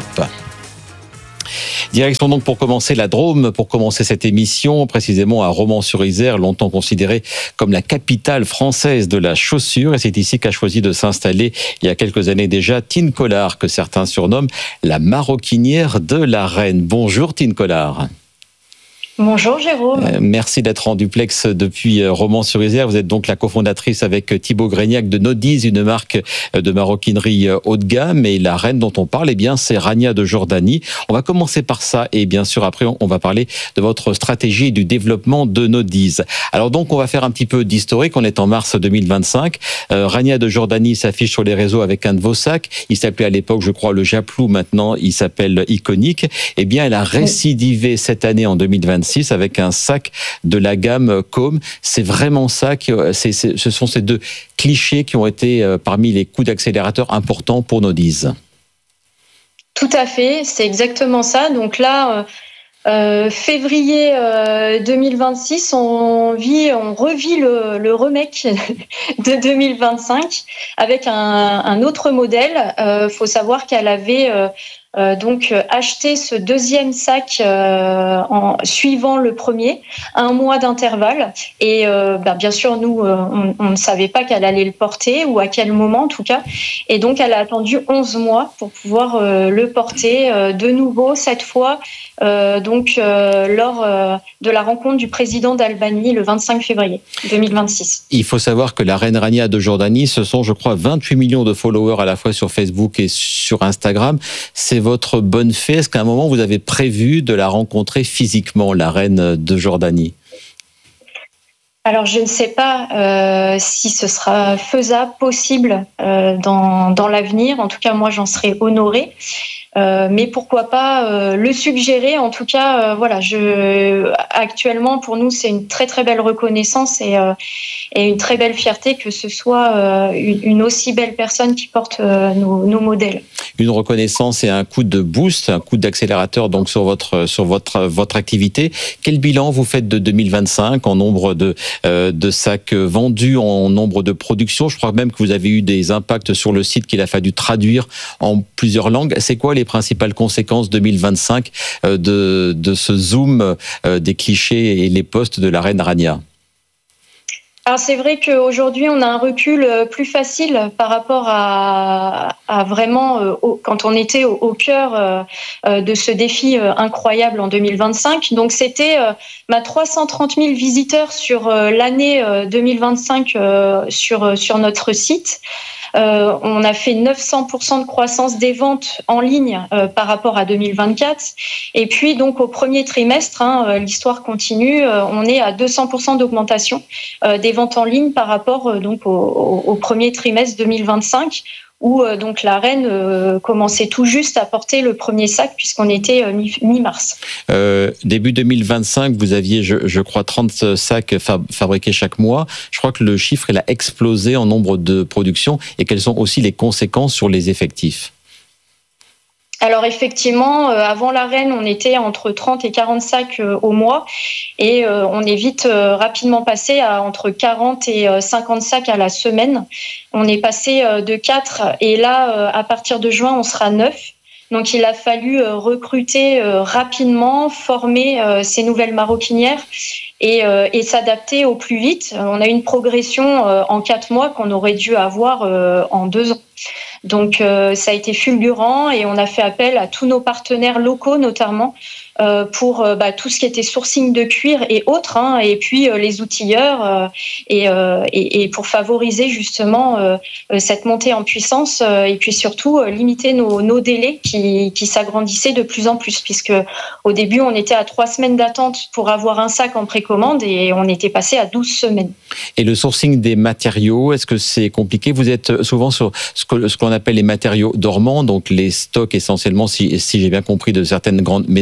Direction donc pour commencer la Drôme, pour commencer cette émission, précisément à Romans-sur-Isère, longtemps considérée comme la capitale française de la chaussure. Et c'est ici qu'a choisi de s'installer il y a quelques années déjà Tine Collard, que certains surnomment la maroquinière de la Reine. Bonjour Tine Collard. Bonjour Jérôme. Euh, merci d'être en duplex depuis euh, Romans-sur-Isère. Vous êtes donc la cofondatrice avec Thibaut Grégnac de Nodiz, une marque de maroquinerie euh, haut de gamme. Et la reine dont on parle, eh bien, c'est Rania de Jordanie. On va commencer par ça et bien sûr après on va parler de votre stratégie du développement de Nodiz. Alors donc on va faire un petit peu d'historique. On est en mars deux mille vingt-cinq. Euh, Rania de Jordanie s'affiche sur les réseaux avec un de vos sacs. Il s'appelait à l'époque, je crois, le Japlou. Maintenant, il s'appelle Iconique. Eh bien, elle a récidivé cette année en deux mille vingt-six avec un sac de la gamme Com. C'est vraiment ça, qui, c'est, c'est, ce sont ces deux clichés qui ont été parmi les coups d'accélérateur importants pour Nodiz. Tout à fait, c'est exactement ça. Donc là, euh, février euh, deux mille vingt-six, on vit, on revit le, le remake de deux mille vingt-cinq avec un, un autre modèle. Euh, faut savoir qu'elle avait euh, Euh, donc euh, acheter ce deuxième sac euh, en suivant le premier, un mois d'intervalle. Et euh, bah, bien sûr, nous, euh, on, on ne savait pas qu'elle allait le porter ou à quel moment en tout cas. Et donc, elle a attendu onze mois pour pouvoir euh, le porter euh, de nouveau, cette fois, euh, donc euh, lors euh, de la rencontre du président d'Albanie le vingt-cinq février deux mille vingt-six. Il faut savoir que la reine Rania de Jordanie, ce sont, je crois, vingt-huit millions de followers à la fois sur Facebook et sur Instagram. C'est votre bonne fée. Est-ce qu'à un moment, vous avez prévu de la rencontrer physiquement, la reine de Jordanie ? Alors, je ne sais pas euh, si ce sera faisable, possible euh, dans, dans l'avenir. En tout cas, moi, j'en serais honorée. Euh, mais pourquoi pas euh, le suggérer. En tout cas, euh, voilà, je, actuellement, pour nous, c'est une très, très belle reconnaissance et, euh, et une très belle fierté que ce soit euh, une, une aussi belle personne qui porte euh, nos, nos modèles. Une reconnaissance et un coup de boost, un coup d'accélérateur donc sur votre sur votre votre activité. Quel bilan vous faites de deux mille vingt-cinq en nombre de euh, de sacs vendus, en nombre de productions? Je crois même que vous avez eu des impacts sur le site qu'il a fallu traduire en plusieurs langues. C'est quoi les principales conséquences deux mille vingt-cinq euh, de de ce zoom euh, des clichés et les posts de la reine Rania? Alors c'est vrai qu'aujourd'hui on a un recul plus facile par rapport à, à vraiment euh, au, quand on était au, au cœur euh, de ce défi euh, incroyable en deux mille vingt-cinq. Donc c'était euh, bah, trois cent trente mille visiteurs sur euh, l'année euh, deux mille vingt-cinq euh, sur sur notre site. Euh, on a fait neuf cents pour cent de croissance des ventes en ligne euh, par rapport à deux mille vingt-quatre. Et puis, donc, au premier trimestre, hein, l'histoire continue, euh, on est à deux cents pour cent d'augmentation euh, des ventes en ligne par rapport euh, donc, au, au, au premier trimestre deux mille vingt-cinq, où euh, donc, la reine euh, commençait tout juste à porter le premier sac, puisqu'on était euh, mi- mi-mars. Euh, début deux mille vingt-cinq, vous aviez, je, je crois, trente sacs fab- fabriqués chaque mois. Je crois que le chiffre, il a explosé en nombre de productions. Et quelles sont aussi les conséquences sur les effectifs ? Alors effectivement, euh, avant la reine, on était entre trente et quarante sacs euh, au mois et euh, on est vite euh, rapidement passé à entre quarante et cinquante sacs à la semaine. On est passé euh, de quatre et là, euh, à partir de juin, on sera neuf. Donc il a fallu euh, recruter euh, rapidement, former euh, ces nouvelles maroquinières et, euh, et s'adapter au plus vite. On a eu une progression euh, en quatre mois qu'on aurait dû avoir euh, en deux ans. Donc euh, ça a été fulgurant et on a fait appel à tous nos partenaires locaux notamment euh, pour euh, bah, tout ce qui était sourcing de cuir et autres, hein, et puis euh, les outilleurs euh, et, euh, et, et pour favoriser justement euh, cette montée en puissance euh, et puis surtout euh, limiter nos, nos délais qui, qui s'agrandissaient de plus en plus, puisque au début on était à trois semaines d'attente pour avoir un sac en précommande et on était passé à douze semaines. Et le sourcing des matériaux, est-ce que c'est compliqué? Vous êtes souvent sur ce que, ce qu'on appelle les matériaux dormants, donc les stocks essentiellement, si, si j'ai bien compris, de certaines grandes maisons.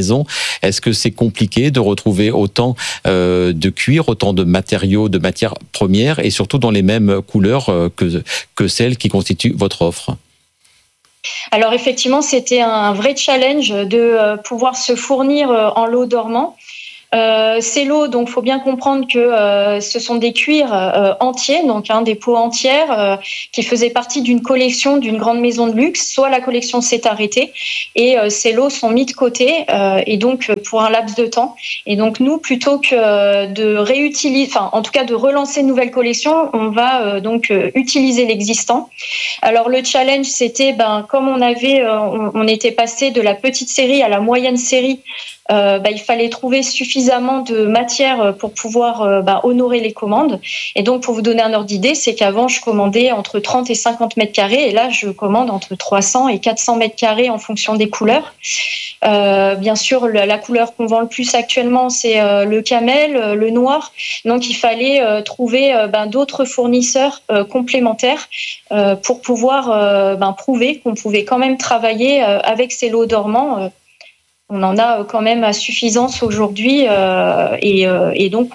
Est-ce que c'est compliqué de retrouver autant euh, de cuir, autant de matériaux, de matières premières et surtout dans les mêmes couleurs que, que celles qui constituent votre offre ? Alors effectivement, c'était un vrai challenge de pouvoir se fournir en lot dormant. Euh, ces lots, donc, faut bien comprendre que euh, ce sont des cuirs euh, entiers, donc hein, des peaux entières euh, qui faisaient partie d'une collection d'une grande maison de luxe. Soit la collection s'est arrêtée et euh, ces lots sont mis de côté euh, et donc pour un laps de temps. Et donc nous, plutôt que de réutiliser, enfin en tout cas de relancer une nouvelle collection, on va euh, donc euh, utiliser l'existant. Alors le challenge, c'était, ben comme on avait, euh, on, on était passé de la petite série à la moyenne série. Euh, bah, il fallait trouver suffisamment de matière pour pouvoir euh, bah, honorer les commandes. Et donc, pour vous donner un ordre d'idée, c'est qu'avant, je commandais entre trente et cinquante mètres carrés. Et là, je commande entre trois cents et quatre cents mètres carrés en fonction des couleurs. Euh, bien sûr, la, la couleur qu'on vend le plus actuellement, c'est euh, le camel, le noir. Donc, il fallait euh, trouver euh, ben, d'autres fournisseurs euh, complémentaires euh, pour pouvoir euh, ben, prouver qu'on pouvait quand même travailler euh, avec ces lots dormants. Euh, On en a quand même à suffisance aujourd'hui euh, et, euh, et donc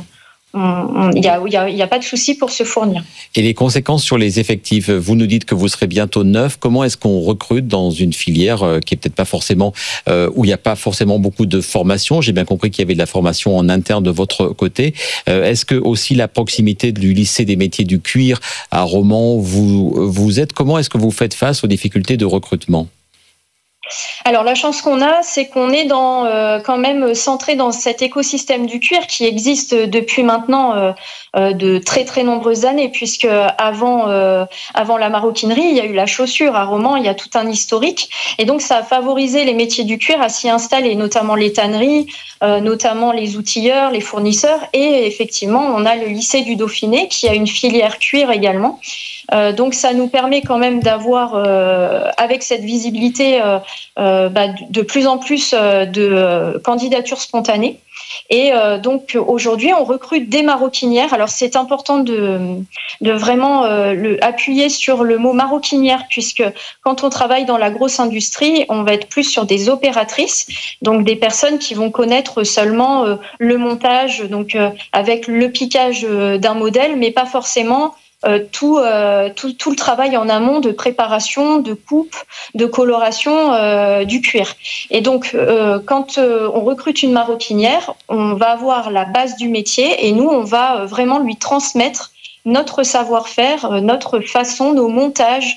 il n'y a, y a, y a pas de souci pour se fournir. Et les conséquences sur les effectifs, vous nous dites que vous serez bientôt neuf. Comment est-ce qu'on recrute dans une filière qui est peut-être pas forcément, euh, où il n'y a pas forcément beaucoup de formation? J'ai bien compris qu'il y avait de la formation en interne de votre côté. Euh, est-ce que aussi la proximité du lycée des métiers du cuir à Romans, vous, vous êtes, comment est-ce que vous faites face aux difficultés de recrutement? Alors la chance qu'on a, c'est qu'on est dans, euh, quand même centré dans cet écosystème du cuir qui existe depuis maintenant euh, euh, de très très nombreuses années, puisque avant euh, avant la maroquinerie, il y a eu la chaussure à Romans, il y a tout un historique, et donc ça a favorisé les métiers du cuir à s'y installer, notamment les tanneries, euh, notamment les outilleurs, les fournisseurs, et effectivement on a le lycée du Dauphiné qui a une filière cuir également. Euh, donc ça nous permet quand même d'avoir, euh, avec cette visibilité, euh, euh, bah, de plus en plus euh, de euh, candidatures spontanées. Et euh, donc aujourd'hui, on recrute des maroquinières. Alors c'est important de, de vraiment euh, le, appuyer sur le mot maroquinière, puisque quand on travaille dans la grosse industrie, on va être plus sur des opératrices, donc des personnes qui vont connaître seulement euh, le montage, donc euh, avec le piquage euh, d'un modèle, mais pas forcément Euh, tout, euh, tout, tout le travail en amont de préparation, de coupe, de coloration euh, du cuir. Et donc, euh, quand euh, on recrute une maroquinière, on va avoir la base du métier et nous, on va vraiment lui transmettre notre savoir-faire, notre façon, nos montages.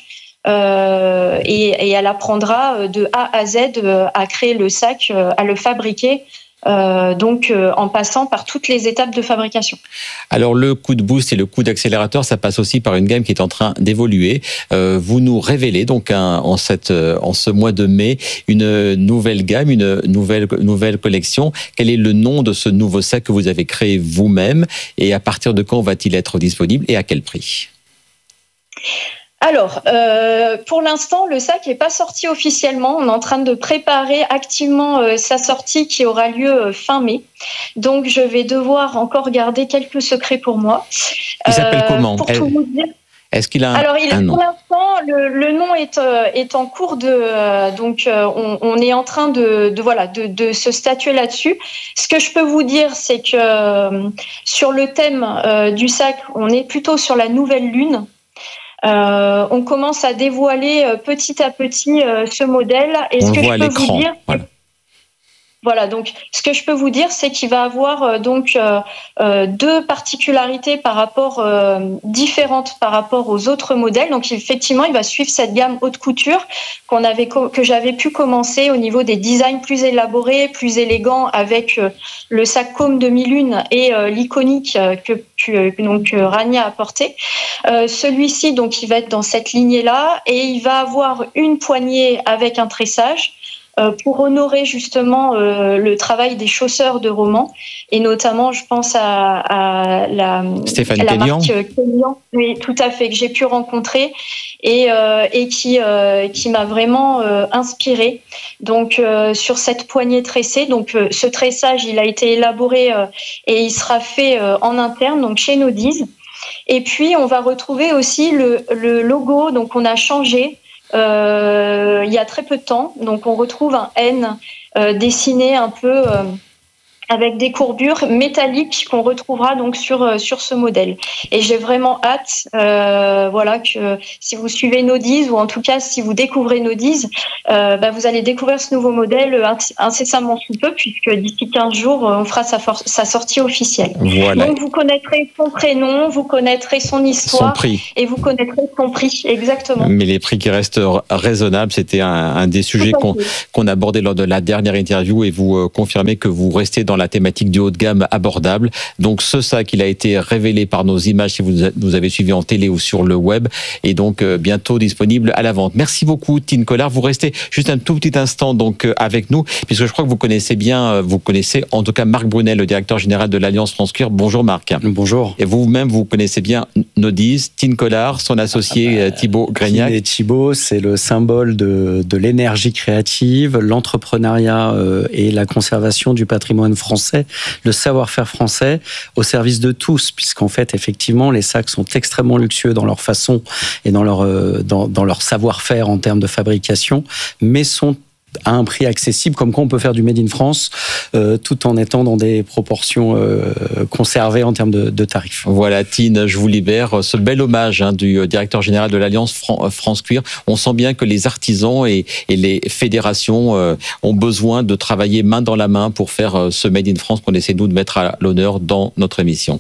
Euh, et, et elle apprendra de A à Z à créer le sac, à le fabriquer. Euh, donc euh, en passant par toutes les étapes de fabrication. Alors le coup de boost et le coup d'accélérateur, ça passe aussi par une gamme qui est en train d'évoluer. Euh, vous nous révélez donc un, en, cette, en ce mois de mai une nouvelle gamme, une nouvelle, nouvelle collection. Quel est le nom de ce nouveau sac que vous avez créé vous-même et à partir de quand va-t-il être disponible et à quel prix ? Alors, euh, pour l'instant, le sac n'est pas sorti officiellement. On est en train de préparer activement euh, sa sortie qui aura lieu euh, fin mai. Donc, je vais devoir encore garder quelques secrets pour moi. Il s'appelle euh, comment ? Pour Elle... tout vous dire. Est-ce qu'il a un, Alors, il, un nom ? Pour l'instant, le, le nom est, euh, est en cours de... Euh, donc, euh, on, on est en train de, de, voilà, de, de se statuer là-dessus. Ce que je peux vous dire, c'est que euh, sur le thème euh, du sac, on est plutôt sur la nouvelle lune. Euh, on commence à dévoiler euh, petit à petit euh, ce modèle. Et on ce que voit je peux à l'écran. Vous dire, voilà. Voilà, donc ce que je peux vous dire, c'est qu'il va avoir euh, donc euh, euh, deux particularités par rapport euh, différentes par rapport aux autres modèles. Donc effectivement, il va suivre cette gamme haute couture qu'on avait que j'avais pu commencer au niveau des designs plus élaborés, plus élégants, avec euh, le sac Côme demi-lune et euh, l'iconique euh, que, que donc euh, Rania a porté. Euh, celui-ci, donc, il va être dans cette lignée-là et il va avoir une poignée avec un tressage. Pour honorer justement euh, le travail des chausseurs de Romans, et notamment je pense à, à la, Stéphane à la Kenyan. marque Kenyan, oui, tout à fait, que j'ai pu rencontrer et, euh, et qui, euh, qui m'a vraiment euh, inspirée. Donc euh, sur cette poignée tressée, donc euh, ce tressage il a été élaboré euh, et il sera fait euh, en interne, donc chez Nodiz. Et puis on va retrouver aussi le, le logo, donc on a changé. euh, il y a très peu de temps. Donc, on retrouve un N euh, dessiné un peu euh, avec des courbures métalliques qu'on retrouvera donc sur euh, sur ce modèle. Et j'ai vraiment hâte, euh, voilà, que si vous suivez Nodiz ou en tout cas si vous découvrez Nodiz, euh, bah, vous allez découvrir ce nouveau modèle incessamment sous peu, puisque d'ici quinze jours, on fera sa, for- sa sortie officielle. Voilà. Donc vous connaîtrez son prénom, vous connaîtrez son histoire, Son prix. et vous connaîtrez son prix, exactement. Mais les prix qui restent raisonnables, c'était un, un des sujets qu'on, qu'on abordait lors de la dernière interview, et vous euh, confirmez que vous restez dans la thématique du haut de gamme abordable. Donc ce sac, il a été révélé par nos images si vous nous avez suivis en télé ou sur le web, et donc euh, bientôt disponible à la vente. Merci beaucoup Tine Collard. Vous restez juste un tout petit instant donc euh, avec nous, puisque je crois que vous connaissez bien, euh, vous connaissez en tout cas Marc Brunel, le directeur général de l'Alliance France Cuir. Bonjour Marc. Bonjour. Et vous-même, vous connaissez bien Nodiz, Tine Collard, son associé ah bah, Thibaut Grégnac. Et Thibaut, c'est le symbole de, de l'énergie créative, l'entrepreneuriat euh, et la conservation du patrimoine français, le savoir-faire français au service de tous, puisqu'en fait, effectivement, les sacs sont extrêmement luxueux dans leur façon et dans leur, euh, dans, dans leur savoir-faire en termes de fabrication, mais sont à un prix accessible, comme quoi on peut faire du Made in France euh, tout en étant dans des proportions euh, conservées en termes de, de tarifs. Voilà, Tine, je vous libère. Ce bel hommage hein, du directeur général de l'Alliance Fran- France Cuir. On sent bien que les artisans et, et les fédérations euh, ont besoin de travailler main dans la main pour faire euh, ce Made in France qu'on essaie nous de mettre à l'honneur dans notre émission.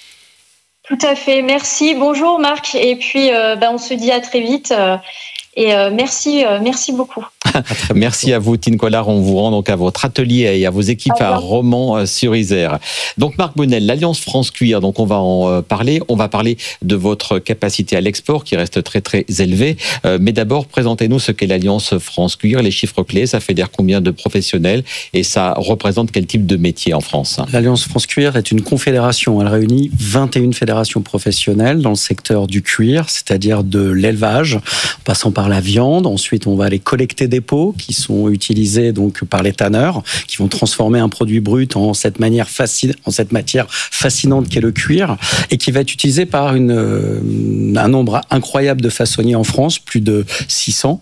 Tout à fait, merci. Bonjour Marc, et puis euh, ben, on se dit à très vite. Euh, Et euh, merci, euh, merci beaucoup. Merci à vous, Tine Collard. On vous rend donc à votre atelier et à vos équipes à Romans-sur-Isère. Donc, Marc Brunel, l'Alliance France Cuir, donc on va en parler. On va parler de votre capacité à l'export qui reste très, très élevée. Euh, mais d'abord, présentez-nous ce qu'est l'Alliance France Cuir, les chiffres clés. Ça fédère combien de professionnels et ça représente quel type de métier en France? L'Alliance France Cuir est une confédération. Elle réunit vingt et une fédérations professionnelles dans le secteur du cuir, c'est-à-dire de l'élevage, en passant par la viande. Ensuite, on va aller collecter des peaux qui sont utilisées donc par les tanneurs, qui vont transformer un produit brut en cette manière fascin... en cette matière fascinante qu'est le cuir, et qui va être utilisé par une, un nombre incroyable de façonniers en France, plus de six cents.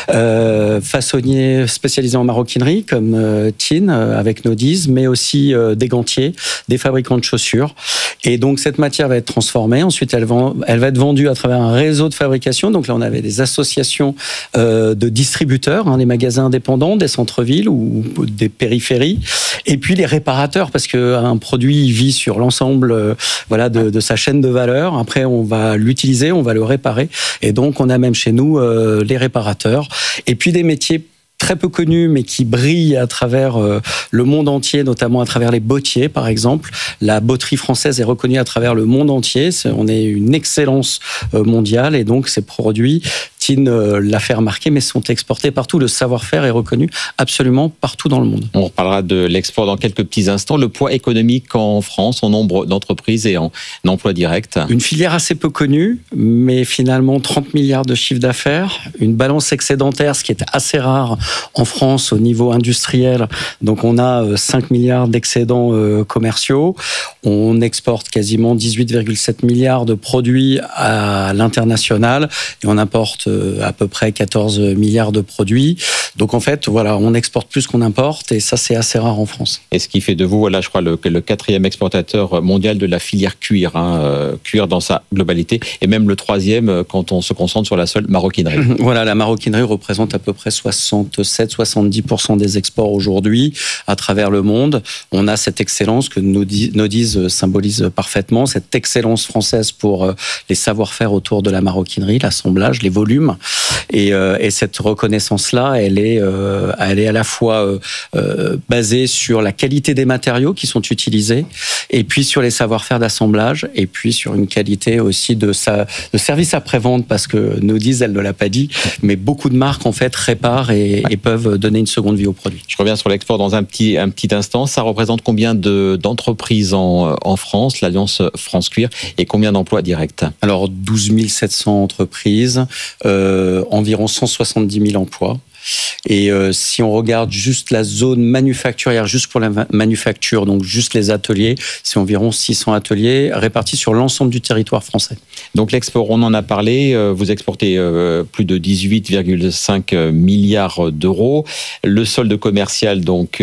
Euh, façonniers spécialisés en maroquinerie, comme euh, Tine, euh, avec Nodiz, mais aussi euh, des gantiers, des fabricants de chaussures. Et donc, cette matière va être transformée. Ensuite, elle va, elle va être vendue à travers un réseau de fabrication. Donc là, on avait des associations euh, de distributeurs, hein, des magasins indépendants, des centres-villes ou, ou des périphéries. Et puis, les réparateurs, parce qu'un produit vit sur l'ensemble euh, voilà, de, de sa chaîne de valeur. Après, on va l'utiliser, on va le réparer. Et donc, on a même chez nous euh, les réparateurs. Et puis, des métiers très peu connus, mais qui brillent à travers euh, le monde entier, notamment à travers les bottiers, par exemple. La botterie française est reconnue à travers le monde entier. C'est, on est une excellence euh, mondiale, et donc ces produits, Tine euh, l'a fait remarquer, mais sont exportés partout. Le savoir-faire est reconnu absolument partout dans le monde. On reparlera de l'export dans quelques petits instants. Le poids économique en France, en nombre d'entreprises et en emploi direct. Une filière assez peu connue, mais finalement trente milliards de chiffre d'affaires, une balance excédentaire, ce qui est assez rare en France au niveau industriel. Donc on a cinq milliards d'excédents euh, commerciaux. On exporte quasiment dix-huit virgule sept milliards de produits à l'international et on importe euh, à peu près quatorze milliards de produits. Donc en fait, voilà, on exporte plus qu'on importe et ça c'est assez rare en France. Et ce qui fait de vous, voilà, je crois, le, le quatrième exportateur mondial de la filière cuir, hein, euh, cuir dans sa globalité, et même le troisième quand on se concentre sur la seule maroquinerie. Voilà, la maroquinerie représente à peu près soixante-sept à soixante-dix pour cent des exports aujourd'hui à travers le monde. On a cette excellence que Nodiz symbolise parfaitement, cette excellence française pour les savoir-faire autour de la maroquinerie, l'assemblage, les volumes. Et, euh, et cette reconnaissance-là, elle est, euh, elle est à la fois euh, basée sur la qualité des matériaux qui sont utilisés, et puis sur les savoir-faire d'assemblage, et puis sur une qualité aussi de, sa, de service après-vente, parce que Nodiz, elle ne l'a pas dit, mais beaucoup de marques en fait réparent et, et peuvent donner une seconde vie au produit. Je reviens sur l'export dans un petit, un petit instant. Ça représente combien de, d'entreprises en, en France, l'Alliance France Cuir, et combien d'emplois directs? Alors douze mille sept cents entreprises, euh, environ cent soixante-dix mille emplois. Et euh, si on regarde juste la zone manufacturière, juste pour la manufacture, donc juste les ateliers, c'est environ six cents ateliers répartis sur l'ensemble du territoire français. Donc l'export, on en a parlé, vous exportez plus de dix-huit virgule cinq milliards d'euros. Le solde commercial, donc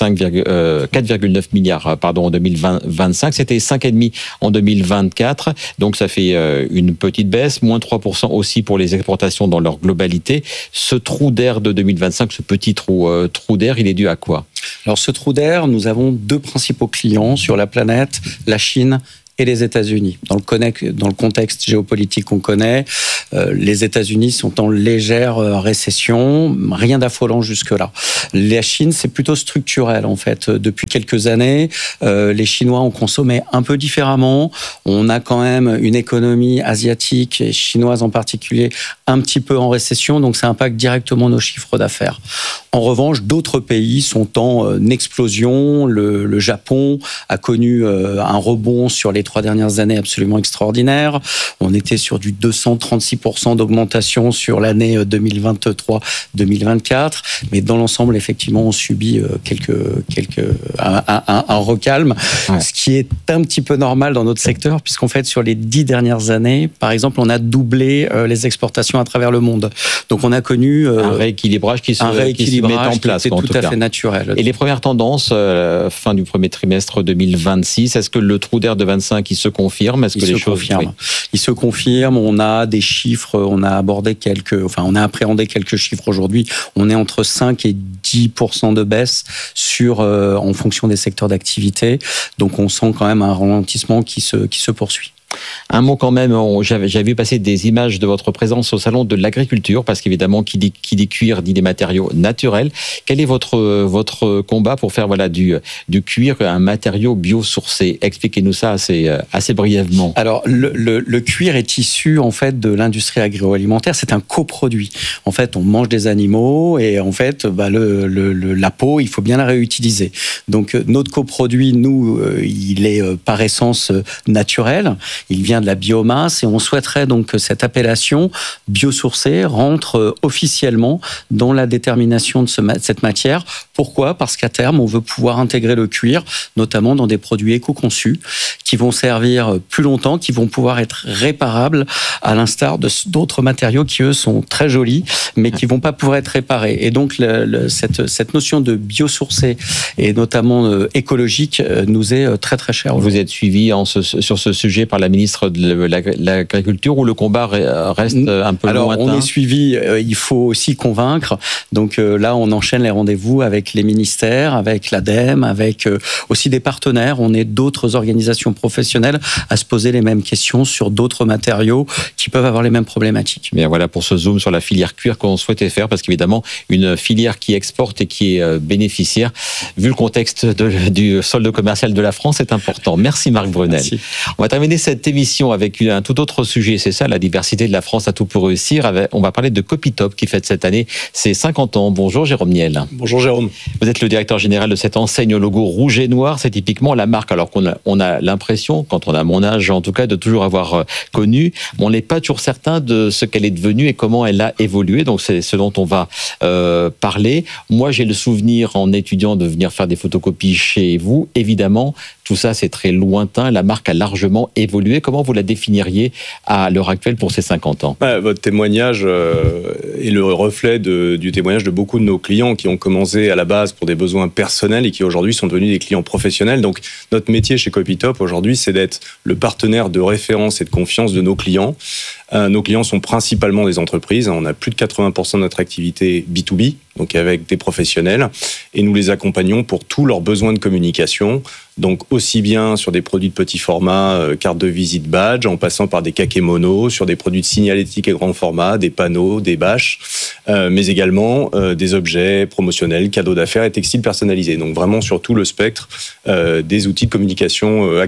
quatre virgule neuf milliards pardon, en deux mille vingt-cinq. C'était cinq virgule cinq en deux mille vingt-quatre. Donc ça fait une petite baisse, moins trois pour cent aussi pour les exportations dans leur globalité. Ce trou d'air de deux mille vingt-cinq, ce petit trou, euh, trou d'air, il est dû à quoi ? Alors ce trou d'air, nous avons deux principaux clients sur la planète, la Chine et les États-Unis. Dans le, connect, dans le contexte géopolitique qu'on connaît, euh, les États-Unis sont en légère euh, récession, rien d'affolant jusque-là. La Chine, c'est plutôt structurel en fait. Depuis quelques années, euh, les Chinois ont consommé un peu différemment. On a quand même une économie asiatique et chinoise en particulier un petit peu en récession, donc ça impacte directement nos chiffres d'affaires. En revanche, d'autres pays sont en euh, explosion. Le, le Japon a connu euh, un rebond sur les trois dernières années absolument extraordinaire. On était sur du deux cent trente-six pour cent d'augmentation sur l'année deux mille vingt-trois deux mille vingt-quatre, mais dans l'ensemble, effectivement, on subit quelques, quelques, un, un, un recalme, ouais. Ce qui est un petit peu normal dans notre secteur, puisqu'en fait, sur les dix dernières années, par exemple, on a doublé les exportations à travers le monde. Donc, on a connu un rééquilibrage qui se, un rééquilibrage qui se met en place, qui était en tout, tout à cas. fait naturel. Et les premières tendances, euh, fin du premier trimestre deux mille vingt-six, est-ce que le trou d'air de vingt-cinq qui se confirme, est-ce que il les se choses confirme. Oui. Il se confirme. On a des chiffres. On a abordé quelques. Enfin, on a appréhendé quelques chiffres aujourd'hui. On est entre cinq et dix pour cent de baisse sur euh, en fonction des secteurs d'activité. Donc, on sent quand même un ralentissement qui se qui se poursuit. Un mot quand même, j'avais, j'avais vu passer des images de votre présence au salon de l'agriculture, parce qu'évidemment, qui dit, qui dit cuir dit des matériaux naturels. Quel est votre, votre combat pour faire voilà, du, du cuir un matériau biosourcé ? Expliquez-nous ça assez, assez brièvement. Alors, le, le, le cuir est issu en fait de l'industrie agroalimentaire. C'est un coproduit. En fait, on mange des animaux et en fait, bah, le, le, le, la peau, il faut bien la réutiliser. Donc, notre coproduit, nous, il est par essence naturel. Il vient de la biomasse et on souhaiterait donc que cette appellation biosourcée rentre officiellement dans la détermination de ce, cette matière. Pourquoi ? Parce qu'à terme, on veut pouvoir intégrer le cuir, notamment dans des produits éco-conçus qui vont servir plus longtemps, qui vont pouvoir être réparables, à l'instar de d'autres matériaux qui, eux, sont très jolis, mais qui vont pas pouvoir être réparés. Et donc, le, le, cette, cette notion de biosourcé et notamment euh, écologique euh, nous est euh, très, très chère. Vous êtes suivi en ce, sur ce sujet par la ministre de l'Agriculture, où le combat reste un peu Alors, lointain. On est suivi, euh, il faut aussi convaincre. Donc euh, là, on enchaîne les rendez-vous avec les ministères, avec l'ADEME, avec euh, aussi des partenaires. On est d'autres organisations professionnelles à se poser les mêmes questions sur d'autres matériaux qui peuvent avoir les mêmes problématiques. Bien voilà pour ce zoom sur la filière cuir qu'on souhaitait faire, parce qu'évidemment, une filière qui exporte et qui est bénéficiaire, vu le contexte de, du solde commercial de la France, c'est important. Merci Marc Brunel. Merci. On va terminer cette émission avec un tout autre sujet, c'est ça, la diversité de la France à tout pour réussir. On va parler de Copytop qui fête cette année ses cinquante ans. Bonjour Jérôme Niel. Bonjour Jérôme. Vous êtes le directeur général de cette enseigne au logo rouge et noir. C'est typiquement la marque, alors qu'on a, on a l'impression, quand on a mon âge en tout cas, de toujours avoir connu, mais on n'est pas toujours certain de ce qu'elle est devenue et comment elle a évolué. Donc c'est ce dont on va euh, parler. Moi j'ai le souvenir en étudiant de venir faire des photocopies chez vous. Évidemment, tout ça c'est très lointain. La marque a largement évolué. Comment vous la définiriez à l'heure actuelle pour ces cinquante ans ? Bah, votre témoignage euh, est le reflet de, du témoignage de beaucoup de nos clients qui ont commencé à la base pour des besoins personnels et qui aujourd'hui sont devenus des clients professionnels. Donc notre métier chez Copytop aujourd'hui, c'est d'être le partenaire de référence et de confiance de nos clients. Euh, nos clients sont principalement des entreprises. On a plus de quatre-vingts pour cent de notre activité B deux B, donc avec des professionnels, et nous les accompagnons pour tous leurs besoins de communication. Donc aussi bien sur des produits de petit format, euh, carte de visite, badge, en passant par des kakémonos, sur des produits de signalétique et grand format, des panneaux, des bâches, euh, mais également euh, des objets promotionnels, cadeaux d'affaires et textiles personnalisés. Donc vraiment sur tout le spectre euh, des outils de communication euh, actuels.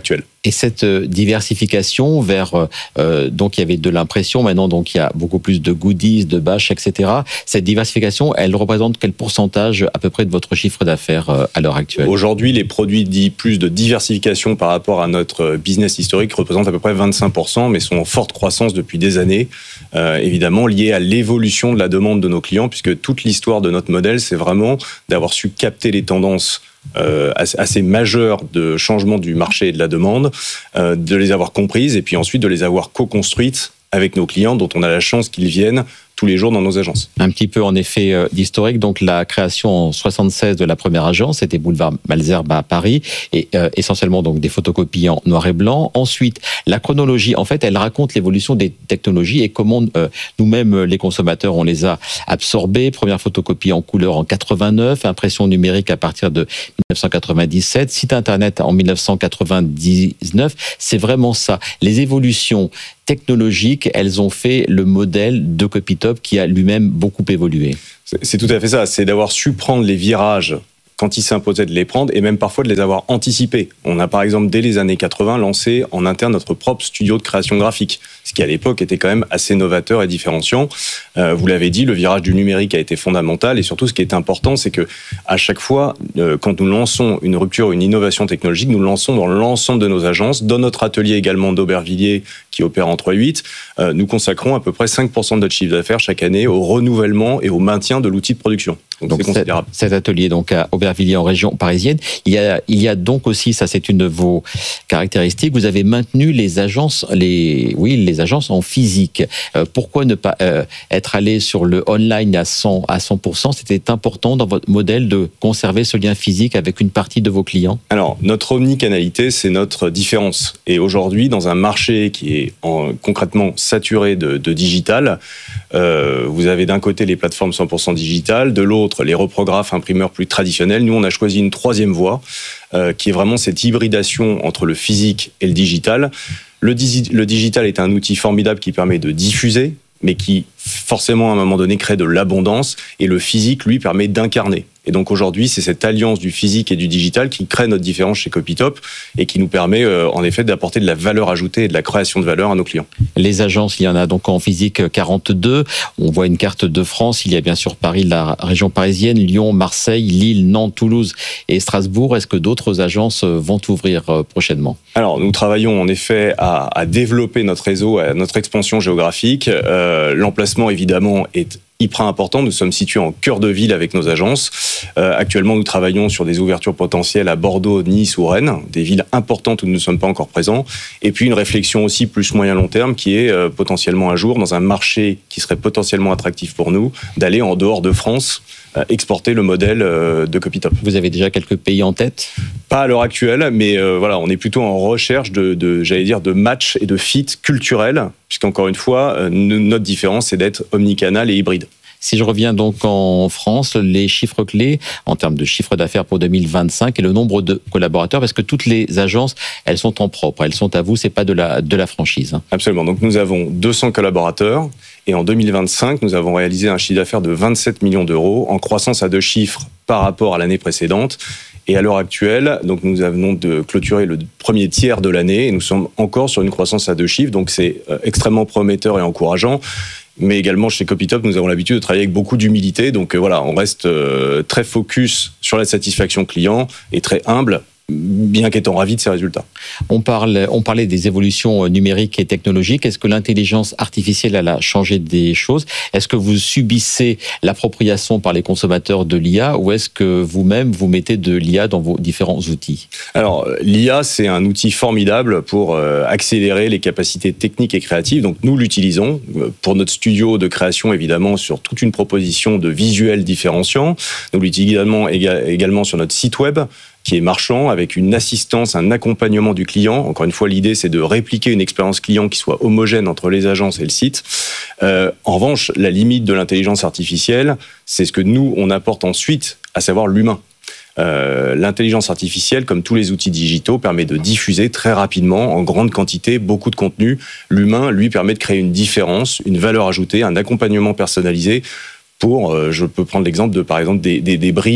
Et cette diversification vers, euh, donc il y avait de l'impression, maintenant donc il y a beaucoup plus de goodies, de bâches, et cetera. Cette diversification, elle représente quel pourcentage à peu près de votre chiffre d'affaires euh, à l'heure actuelle? Aujourd'hui, les produits dits plus de diversification par rapport à notre business historique représentent à peu près vingt-cinq pour cent, mais sont en forte croissance depuis des années, euh, évidemment liées à l'évolution de la demande de nos clients, puisque toute l'histoire de notre modèle, c'est vraiment d'avoir su capter les tendances Euh, assez majeures de changement du marché et de la demande, euh, de les avoir comprises et puis ensuite de les avoir co-construites avec nos clients dont on a la chance qu'ils viennent tous les jours dans nos agences. Un petit peu en effet euh, d'historique, donc la création en soixante-seize de la première agence, c'était boulevard Malesherbes à Paris, et euh, essentiellement donc des photocopies en noir et blanc. Ensuite, la chronologie, en fait, elle raconte l'évolution des technologies et comment euh, nous-mêmes, les consommateurs, on les a absorbés. Première photocopie en couleur en quatre-vingt-neuf, impression numérique à partir de dix-neuf cent quatre-vingt-dix-sept, site internet en dix-neuf cent quatre-vingt-dix-neuf. C'est vraiment ça. Les évolutions technologiques, elles ont fait le modèle de Copytop qui a lui-même beaucoup évolué. C'est, c'est tout à fait ça, c'est d'avoir su prendre les virages quand il s'imposait de les prendre et même parfois de les avoir anticipés. On a par exemple dès les années quatre-vingts lancé en interne notre propre studio de création graphique, ce qui à l'époque était quand même assez novateur et différenciant. Euh, vous l'avez dit, le virage du numérique a été fondamental et surtout ce qui est important, c'est que à chaque fois, euh, quand nous lançons une rupture, une innovation technologique, nous le lançons dans l'ensemble de nos agences, dans notre atelier également d'Aubervilliers qui opère en trois huit. Euh, nous consacrons à peu près cinq pour cent de notre chiffre d'affaires chaque année au renouvellement et au maintien de l'outil de production. Donc, donc c'est considérable. Cet atelier donc à Aubervilliers en région parisienne, il y a il y a donc aussi, ça c'est une de vos caractéristiques, vous avez maintenu les agences les oui les agences en physique. Euh, pourquoi ne pas euh, être allé sur le online à cent à cent pour cent? C'était important dans votre modèle de conserver ce lien physique avec une partie de vos clients. Alors notre omnicanalité, c'est notre différence. Et aujourd'hui, dans un marché qui est en, concrètement saturé de, de digital, euh, vous avez d'un côté les plateformes cent pour cent digitales, de l'autre les reprographes imprimeurs plus traditionnels. Nous, on a choisi une troisième voie, euh, qui est vraiment cette hybridation entre le physique et le digital. Le, di- le digital est un outil formidable qui permet de diffuser, mais qui forcément à un moment donné crée de l'abondance, et le physique, lui, permet d'incarner. Et donc aujourd'hui, c'est cette alliance du physique et du digital qui crée notre différence chez Copytop et qui nous permet euh, en effet d'apporter de la valeur ajoutée et de la création de valeur à nos clients. Les agences, il y en a donc en physique quarante-deux. On voit une carte de France. Il y a bien sûr Paris, la région parisienne, Lyon, Marseille, Lille, Nantes, Toulouse et Strasbourg. Est-ce que d'autres agences vont ouvrir prochainement? Alors, nous travaillons en effet à, à développer notre réseau, à notre expansion géographique. Euh, l'emplacement, évidemment, est hyper important. Nous sommes situés en cœur de ville avec nos agences. Euh, actuellement, nous travaillons sur des ouvertures potentielles à Bordeaux, Nice ou Rennes, des villes importantes où nous ne sommes pas encore présents. Et puis une réflexion aussi plus moyen-long terme qui est euh, potentiellement un jour, dans un marché qui serait potentiellement attractif pour nous, d'aller en dehors de France, euh, exporter le modèle euh, de Copytop. Vous avez déjà quelques pays en tête? Pas à l'heure actuelle, mais euh, voilà, on est plutôt en recherche de, de, j'allais dire, de match et de fit culturel, puisqu'encore une fois, euh, notre différence, c'est d'être omnicanal et hybride. Si je reviens donc en France, les chiffres clés en termes de chiffre d'affaires pour deux mille vingt-cinq et le nombre de collaborateurs, parce que toutes les agences, elles sont en propre, elles sont à vous, c'est pas de la, de la franchise. Absolument. Donc nous avons deux cents collaborateurs et en deux mille vingt-cinq, nous avons réalisé un chiffre d'affaires de vingt-sept millions d'euros en croissance à deux chiffres par rapport à l'année précédente. Et à l'heure actuelle, donc nous venons de clôturer le premier tiers de l'année et nous sommes encore sur une croissance à deux chiffres. Donc c'est extrêmement prometteur et encourageant. Mais également chez Copytop, nous avons l'habitude de travailler avec beaucoup d'humilité. Donc voilà, on reste très focus sur la satisfaction client et très humble, bien qu'étant ravis de ces résultats. On parle, on parlait des évolutions numériques et technologiques. Est-ce que l'intelligence artificielle elle a changé des choses? Est-ce que vous subissez l'appropriation par les consommateurs de l'I A ou est-ce que vous-même vous mettez de l'I A dans vos différents outils? Alors, l'I A, c'est un outil formidable pour accélérer les capacités techniques et créatives. Donc, nous l'utilisons pour notre studio de création, évidemment, sur toute une proposition de visuels différenciants. Nous l'utilisons également sur notre site web, qui est marchand, avec une assistance, un accompagnement du client. Encore une fois, l'idée, c'est de répliquer une expérience client qui soit homogène entre les agences et le site. Euh, en revanche, la limite de l'intelligence artificielle, c'est ce que nous, on apporte ensuite, à savoir l'humain. Euh, l'intelligence artificielle, comme tous les outils digitaux, permet de diffuser très rapidement, en grande quantité, beaucoup de contenu. L'humain, lui, permet de créer une différence, une valeur ajoutée, un accompagnement personnalisé pour, euh, je peux prendre l'exemple de, par exemple, des, des, des briefs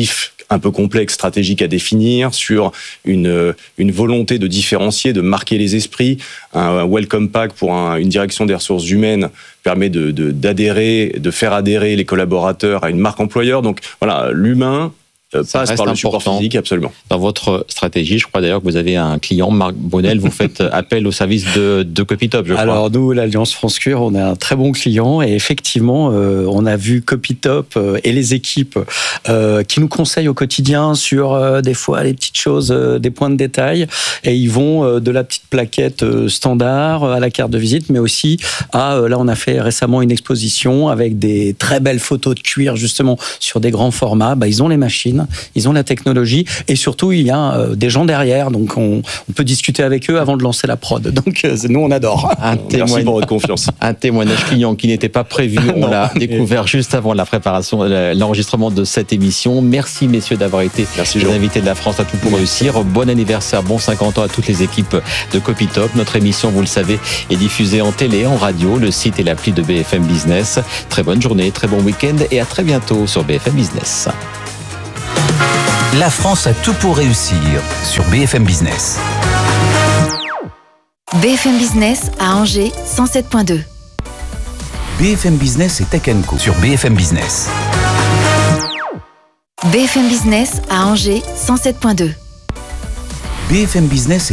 un peu complexe, stratégique à définir, sur une, une volonté de différencier, de marquer les esprits. Un welcome pack pour un, une direction des ressources humaines permet de, de, d'adhérer, de faire adhérer les collaborateurs à une marque employeur. Donc voilà, l'humain passe par le support physique, absolument. Dans votre stratégie, je crois d'ailleurs que vous avez un client, Marc Bonnel, vous faites appel au service de, de Copytop, je crois. Alors nous, l'Alliance France Cure, on a un très bon client et effectivement, euh, on a vu Copytop euh, et les équipes euh, qui nous conseillent au quotidien sur euh, des fois les petites choses, euh, des points de détail, et ils vont euh, de la petite plaquette euh, standard à la carte de visite, mais aussi à, euh, là on a fait récemment une exposition avec des très belles photos de cuir justement sur des grands formats. Bah, ils ont les machines, ils ont la technologie et surtout il y a euh, des gens derrière, donc on, on peut discuter avec eux avant de lancer la prod. Donc euh, nous on adore. Un Merci pour votre confiance. Un témoignage client qui n'était pas prévu, on l'a découvert juste avant la préparation, l'enregistrement de cette émission. Merci messieurs d'avoir été Merci, les Jean. invités de la France à tout pour réussir. Bon anniversaire, bon cinquante ans à toutes les équipes de Copytop. Notre émission, vous le savez, est diffusée en télé, en radio, le site et l'appli de B F M Business. Très bonne journée, très bon week-end et à très bientôt sur B F M Business. La France a tout pour réussir sur B F M Business. B F M Business à Angers, cent sept virgule deux. B F M Business et Tech and Co sur B F M Business. B F M Business à Angers, cent sept virgule deux. B F M Business